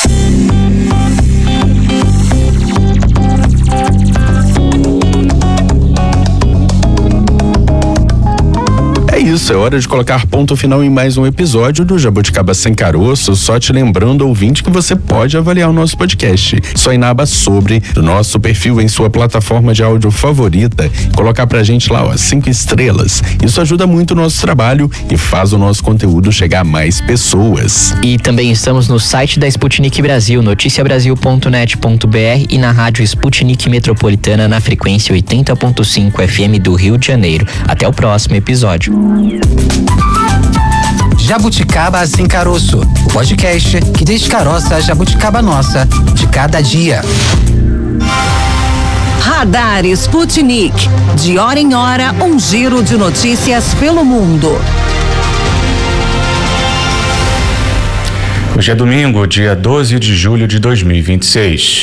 É isso, é hora de colocar ponto final em mais um episódio do Jabuticaba Sem Caroço. Só te lembrando, ouvinte, que você pode avaliar o nosso podcast. Só ir na aba sobre do nosso perfil em sua plataforma de áudio favorita, colocar pra gente lá, ó, cinco estrelas. Isso ajuda muito o nosso trabalho e faz o nosso conteúdo chegar a mais pessoas. E também estamos no site da Sputnik Brasil, noticia brasil ponto net ponto b r, e na rádio Sputnik Metropolitana na frequência oitenta ponto cinco F M do Rio de Janeiro. Até o próximo episódio. Jabuticaba Sem Caroço, o podcast que descaroça a jabuticaba nossa de cada dia. Radar Sputnik. De hora em hora, um giro de notícias pelo mundo. Hoje é domingo, dia doze de julho de dois mil e vinte e seis.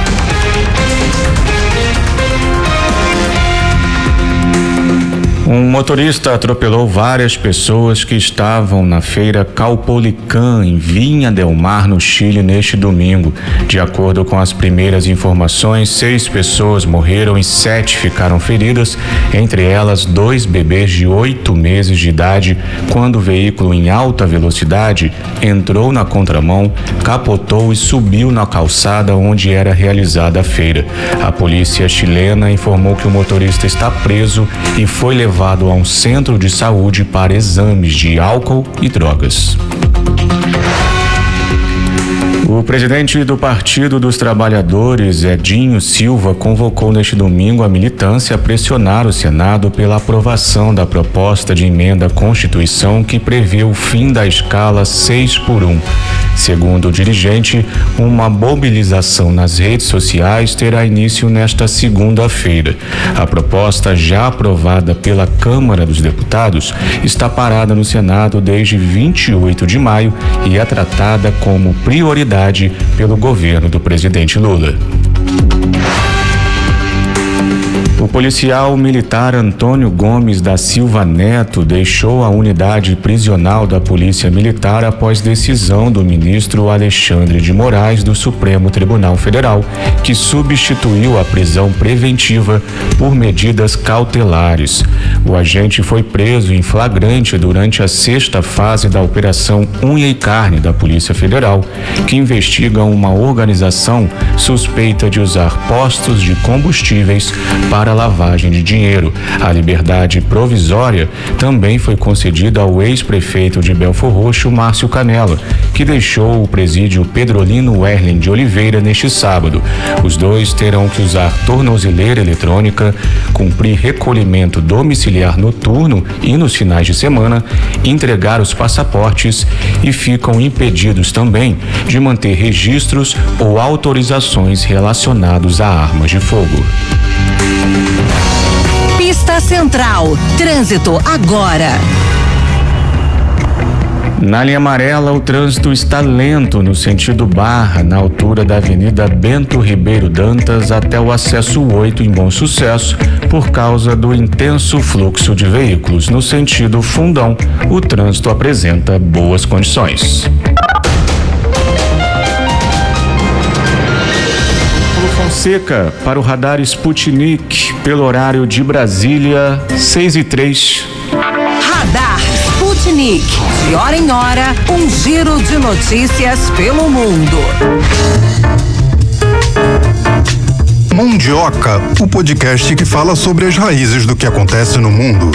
Um motorista atropelou várias pessoas que estavam na feira Caupolicán, em Vinha del Mar, no Chile, neste domingo. De acordo com as primeiras informações, seis pessoas morreram e sete ficaram feridas, entre elas dois bebês de oito meses de idade, quando o veículo em alta velocidade entrou na contramão, capotou e subiu na calçada onde era realizada a feira. A polícia chilena informou que o motorista está preso e foi levado levado a um centro de saúde para exames de álcool e drogas. O presidente do Partido dos Trabalhadores, Edinho Silva, convocou neste domingo a militância a pressionar o Senado pela aprovação da proposta de emenda à Constituição que prevê o fim da escala seis por um. Segundo o dirigente, uma mobilização nas redes sociais terá início nesta segunda-feira. A proposta, já aprovada pela Câmara dos Deputados, está parada no Senado desde vinte e oito de maio e é tratada como prioridade pelo governo do presidente Lula. O policial militar Antônio Gomes da Silva Neto deixou a unidade prisional da Polícia Militar após decisão do ministro Alexandre de Moraes do Supremo Tribunal Federal, que substituiu a prisão preventiva por medidas cautelares. O agente foi preso em flagrante durante a sexta fase da Operação Unha e Carne da Polícia Federal, que investiga uma organização suspeita de usar postos de combustíveis para para lavagem de dinheiro. A liberdade provisória também foi concedida ao ex-prefeito de Belfor Roxo, Márcio Canela, que deixou o presídio Pedrolino Werlen de Oliveira neste sábado. Os dois terão que usar tornozeleira eletrônica, cumprir recolhimento domiciliar noturno e nos finais de semana, entregar os passaportes e ficam impedidos também de manter registros ou autorizações relacionados a armas de fogo. Pista Central. Trânsito agora. Na linha amarela, o trânsito está lento no sentido Barra, na altura da Avenida Bento Ribeiro Dantas até o acesso oito em Bom Sucesso, por causa do intenso fluxo de veículos. No sentido Fundão, o trânsito apresenta boas condições. Fonseca para o radar Sputnik, pelo horário de Brasília, seis e três. Radar Sputnik. De hora em hora, um giro de notícias pelo mundo. Mundioca, o podcast que fala sobre as raízes do que acontece no mundo.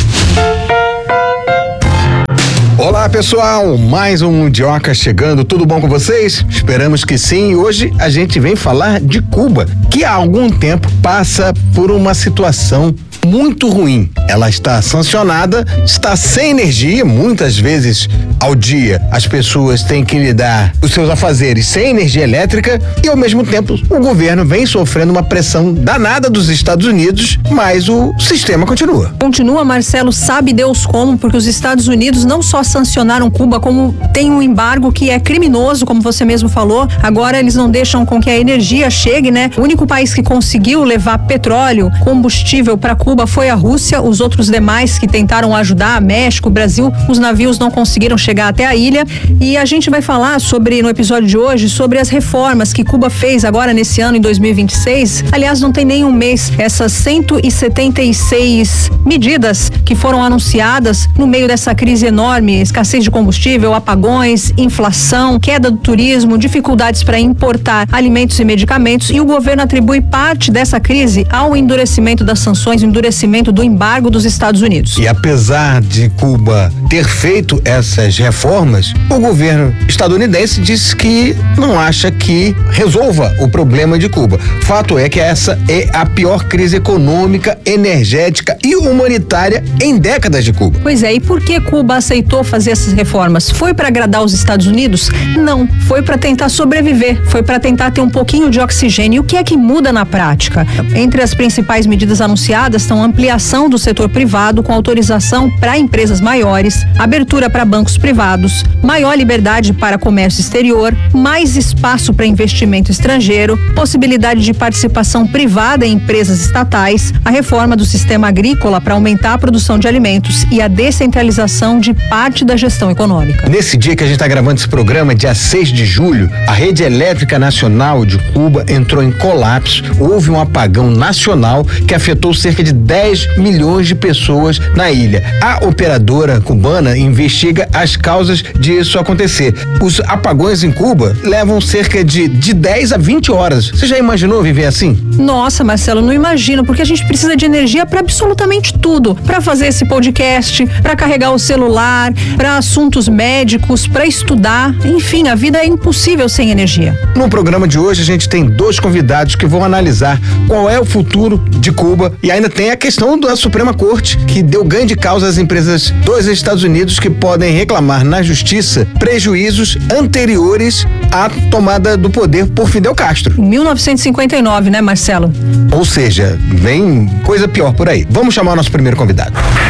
Olá pessoal, mais um Mundioca chegando, tudo bom com vocês? Esperamos que sim. Hoje a gente vem falar de Cuba, que há algum tempo passa por uma situação muito ruim. Ela está sancionada, está sem energia, muitas vezes ao dia as pessoas têm que lidar os seus afazeres sem energia elétrica e ao mesmo tempo o governo vem sofrendo uma pressão danada dos Estados Unidos, mas o sistema continua. Continua, Marcelo, sabe Deus como, porque os Estados Unidos não só sancionaram Cuba, como tem um embargo que é criminoso, como você mesmo falou. Agora eles não deixam com que a energia chegue, né? O único país que conseguiu levar petróleo, combustível para Cuba foi a Rússia. Os outros demais que tentaram ajudar, México, Brasil, os navios não conseguiram chegar até a ilha. E a gente vai falar sobre, no episódio de hoje, sobre as reformas que Cuba fez agora nesse ano, em dois mil e vinte e seis. Aliás, não tem nem um mês, essas cento e setenta e seis medidas que foram anunciadas no meio dessa crise enorme, escassez de combustível, apagões, inflação, queda do turismo, dificuldades para importar alimentos e medicamentos, e o governo atribui parte dessa crise ao endurecimento das sanções, endurecimento do embargo dos Estados Unidos. E apesar de Cuba ter feito essas reformas, o governo estadunidense disse que não acha que resolva o problema de Cuba. Fato é que essa é a pior crise econômica, energética e humanitária em décadas de Cuba. Pois é, e por que Cuba aceitou fazer essas reformas? Foi para agradar os Estados Unidos? Não, foi para tentar sobreviver, foi para tentar ter um pouquinho de oxigênio. E o que é que muda na prática? Entre as principais medidas anunciadas estão ampliação do setor privado com autorização para empresas maiores, abertura para bancos privados, maior liberdade para comércio exterior, mais espaço para investimento estrangeiro, possibilidade de participação privada em empresas estatais, a reforma do sistema agrícola para aumentar a produção de alimentos e a descentralização de parte da gestão econômica. Nesse dia que a gente está gravando esse programa, dia seis de julho, a rede elétrica nacional de Cuba entrou em colapso. Houve um apagão nacional que afetou cerca de dez milhões de pessoas na ilha. A operadora cubana investiga as causas disso acontecer. Os apagões em Cuba levam cerca de, de dez a vinte horas. Você já imaginou viver assim? Nossa, Marcelo, não imagino, porque a gente precisa de energia para absolutamente tudo. Para fazer esse podcast, para carregar o celular, para assuntos médicos, para estudar. Enfim, a vida é impossível sem energia. No programa de hoje a gente tem dois convidados que vão analisar qual é o futuro de Cuba e ainda tem a questão da Suprema Corte, que deu ganho de causa às empresas dos Estados Unidos que podem reclamar na justiça prejuízos anteriores à tomada do poder por Fidel Castro. Em mil novecentos e cinquenta e nove, né, Marcelo? Ou seja, vem coisa pior por aí. Vamos chamar o nosso primeiro convidado.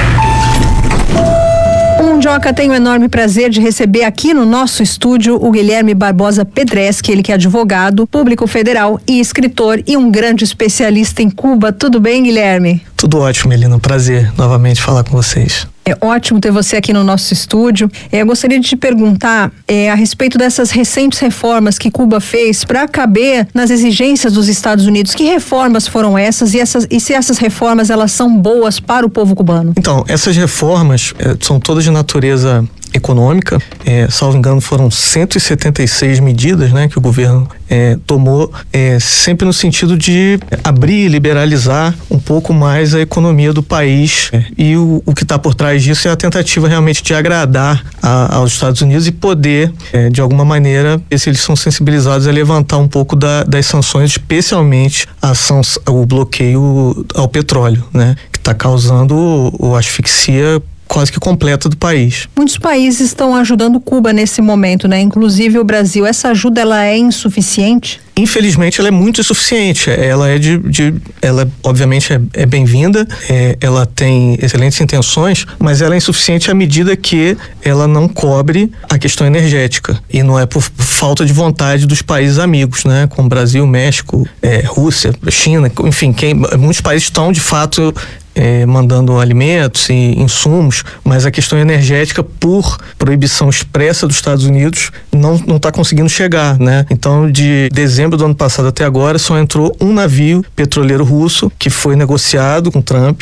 Mundioca, tenho o enorme prazer de receber aqui no nosso estúdio o Guilherme Barbosa Pedreschi, ele que é advogado, público federal e escritor e um grande especialista em Cuba. Tudo bem, Guilherme? Tudo ótimo, Melina. Um prazer novamente falar com vocês. É ótimo ter você aqui no nosso estúdio. É, eu gostaria de te perguntar é, a respeito dessas recentes reformas que Cuba fez para caber nas exigências dos Estados Unidos. Que reformas foram essas e, essas e se essas reformas elas são boas para o povo cubano? Então, essas reformas é, são todas de natureza econômica. É, salvo engano, foram cento e setenta e seis medidas, né, que o governo é, tomou, é, sempre no sentido de abrir e liberalizar um pouco mais a economia do país. É, e o, o que está por trás disso é a tentativa realmente de agradar a, aos Estados Unidos e poder, é, de alguma maneira, ver se eles são sensibilizados a levantar um pouco da, das sanções, especialmente a ação, o bloqueio ao petróleo, né, que está causando a asfixia quase que completa do país. Muitos países estão ajudando Cuba nesse momento, né? Inclusive o Brasil. Essa ajuda, ela é insuficiente? Infelizmente, ela é muito insuficiente. Ela é de, de ela obviamente é, é bem-vinda, é, ela tem excelentes intenções, mas ela é insuficiente à medida que ela não cobre a questão energética. E não é por falta de vontade dos países amigos, né? Como Brasil, México, é, Rússia, China, enfim, quem, muitos países estão de fato É, mandando alimentos e insumos, mas a questão energética, por proibição expressa dos Estados Unidos, não não está conseguindo chegar, né? Então, de dezembro do ano passado até agora, só entrou um navio petroleiro russo que foi negociado com Trump,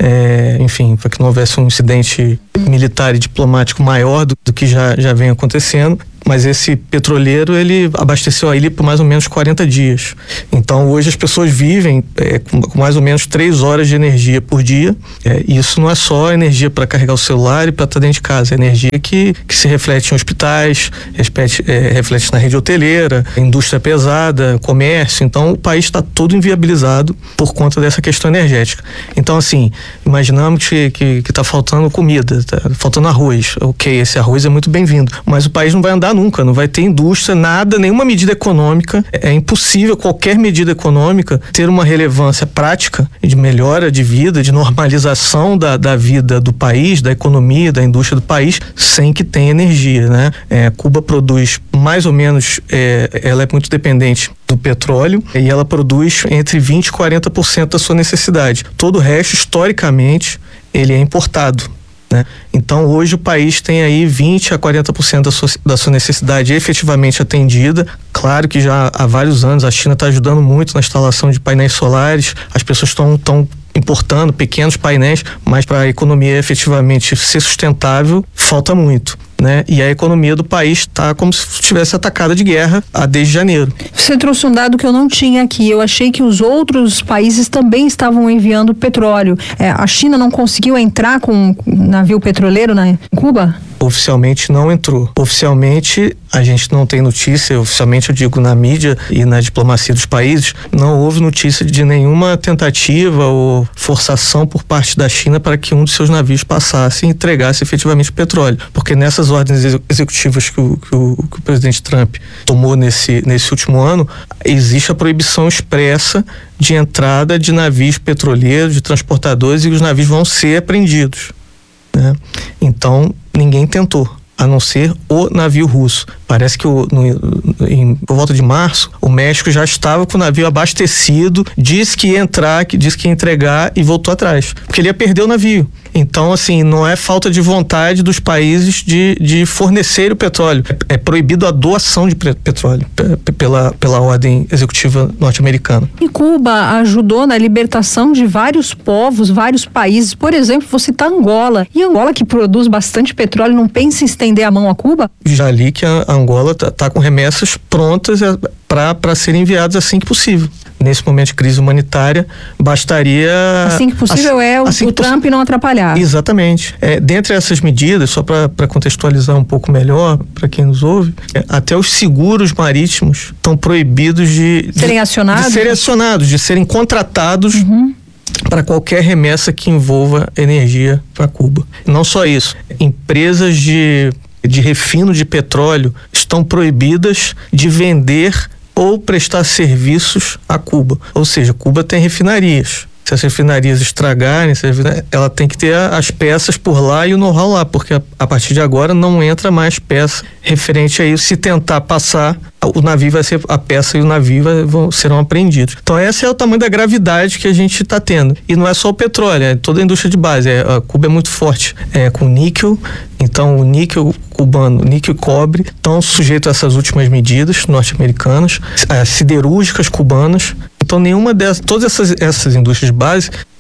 é, enfim, para que não houvesse um incidente militar e diplomático maior do, do que já, já vem acontecendo. Mas esse petroleiro, ele abasteceu a ilha por mais ou menos quarenta dias. Então, hoje as pessoas vivem é, com, com mais ou menos três horas de energia por dia. É, e isso não é só energia para carregar o celular e para estar dentro de casa. É energia que, que se reflete em hospitais, reflete, é, reflete na rede hoteleira, indústria pesada, comércio. Então, o país está todo inviabilizado por conta dessa questão energética. Então, assim, imaginamos que que está faltando comida, está faltando arroz. Ok, esse arroz é muito bem-vindo, mas o país não vai andar nunca, não vai ter indústria, nada, nenhuma medida econômica. É impossível qualquer medida econômica ter uma relevância prática de melhora de vida, de normalização da, da vida do país, da economia, da indústria do país, sem que tenha energia, né? É, Cuba produz mais ou menos, é, ela é muito dependente do petróleo e ela produz entre vinte e quarenta por cento da sua necessidade. Todo o resto, historicamente, ele é importado, né? Então, hoje o país tem aí vinte a quarenta por cento da sua, da sua necessidade efetivamente atendida. Claro que já há vários anos a China está ajudando muito na instalação de painéis solares, as pessoas estão estão importando pequenos painéis, mas para a economia efetivamente ser sustentável, falta muito, né? E a economia do país está como se estivesse atacada de guerra há desde janeiro. Você trouxe um dado que eu não tinha aqui. Eu achei que os outros países também estavam enviando petróleo. É, a China não conseguiu entrar com um navio petroleiro na Cuba? Oficialmente não entrou. Oficialmente a gente não tem notícia, oficialmente eu digo na mídia e na diplomacia dos países, não houve notícia de nenhuma tentativa ou forçação por parte da China para que um de seus navios passasse e entregasse efetivamente o petróleo. Porque nessas ordens executivas que o, que o, que o presidente Trump tomou nesse, nesse último ano, existe a proibição expressa de entrada de navios petroleiros, de transportadores, e os navios vão ser apreendidos, né? Então, ninguém tentou, a não ser o navio russo. Parece que o, no, em, por volta de março, o México já estava com o navio abastecido, disse que ia entrar, que disse que ia entregar e voltou atrás, porque ele ia perder o navio. Então, assim, não é falta de vontade dos países de, de fornecer o petróleo. É, é proibido a doação de petróleo p- pela, pela ordem executiva norte-americana. E Cuba ajudou na libertação de vários povos, vários países. Por exemplo, vou citar Angola. E Angola, que produz bastante petróleo, não pensa em estender a mão a Cuba? Já li que a Angola está tá com remessas prontas para serem enviadas assim que possível. Nesse momento de crise humanitária, bastaria... Assim que possível assim, é o, assim o Trump não atrapalhar. Exatamente. É, dentre essas medidas, só para contextualizar um pouco melhor, para quem nos ouve, é, até os seguros marítimos estão proibidos de... Serem de, acionados? De serem acionados, de serem contratados... Uhum. Para qualquer remessa que envolva energia para Cuba. Não só isso, empresas de, de refino de petróleo estão proibidas de vender ou prestar serviços a Cuba. Ou seja, Cuba tem refinarias. Se as refinarias estragarem, ela tem que ter as peças por lá e o know-how lá, porque a partir de agora não entra mais peça referente a isso. Se tentar passar, o navio vai ser, a peça e o navio vai, vão, serão apreendidos. Então esse é o tamanho da gravidade que a gente está tendo. E não é só o petróleo, é toda a indústria de base. É, a Cuba é muito forte é, com níquel, então o níquel cubano, níquel e cobre, estão sujeitos a essas últimas medidas norte-americanas, as siderúrgicas cubanas. Então nenhuma dessas, todas essas, essas indústrias de base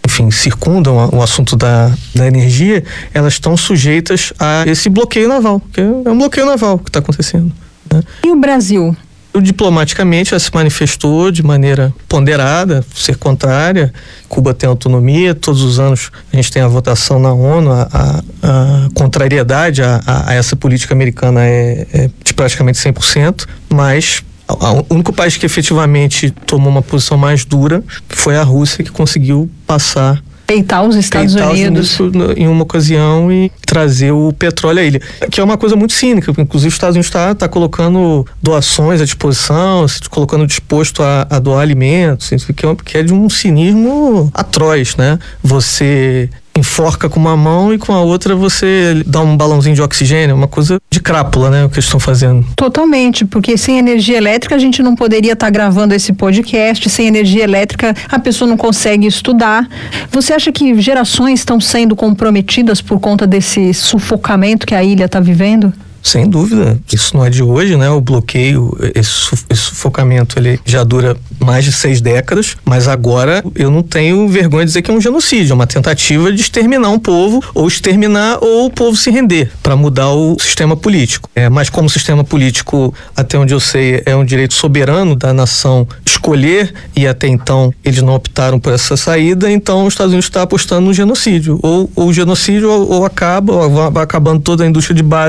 enfim, circundam o assunto da, da energia, elas estão sujeitas a esse bloqueio naval, que é um bloqueio naval que está acontecendo, né? E o Brasil? Diplomaticamente, ela se manifestou de maneira ponderada, ser contrária. Cuba tem autonomia, todos os anos a gente tem a votação na ONU, a, a, a contrariedade a, a, a essa política americana é, é de praticamente cem por cento, mas o único país que efetivamente tomou uma posição mais dura foi a Rússia, que conseguiu passar peitar os Estados peitar Unidos os Unidos em uma ocasião e trazer o petróleo à ilha, que é uma coisa muito cínica. Inclusive os Estados Unidos está tá colocando doações à disposição, se colocando disposto a, a doar alimentos, que é, que é de um cinismo atroz, né? Você enforca com uma mão e com a outra você dá um balãozinho de oxigênio, uma coisa de crápula, né, o que eles estão fazendo. Totalmente, porque sem energia elétrica a gente não poderia estar tá gravando esse podcast, sem energia elétrica a pessoa não consegue estudar. Você acha que gerações estão sendo comprometidas por conta desse sufocamento que a ilha está vivendo? Sem dúvida, isso não é de hoje, né? O bloqueio, esse, esse sufocamento, ele já dura mais de seis décadas, mas agora eu não tenho vergonha de dizer que é um genocídio, é uma tentativa de exterminar um povo, ou exterminar ou o povo se render, para mudar o sistema político. É, mas como o sistema político, até onde eu sei, é um direito soberano da nação escolher, e até então eles não optaram por essa saída, então os Estados Unidos está apostando no genocídio, ou o genocídio ou, ou acaba, ou vai acabando toda a indústria de base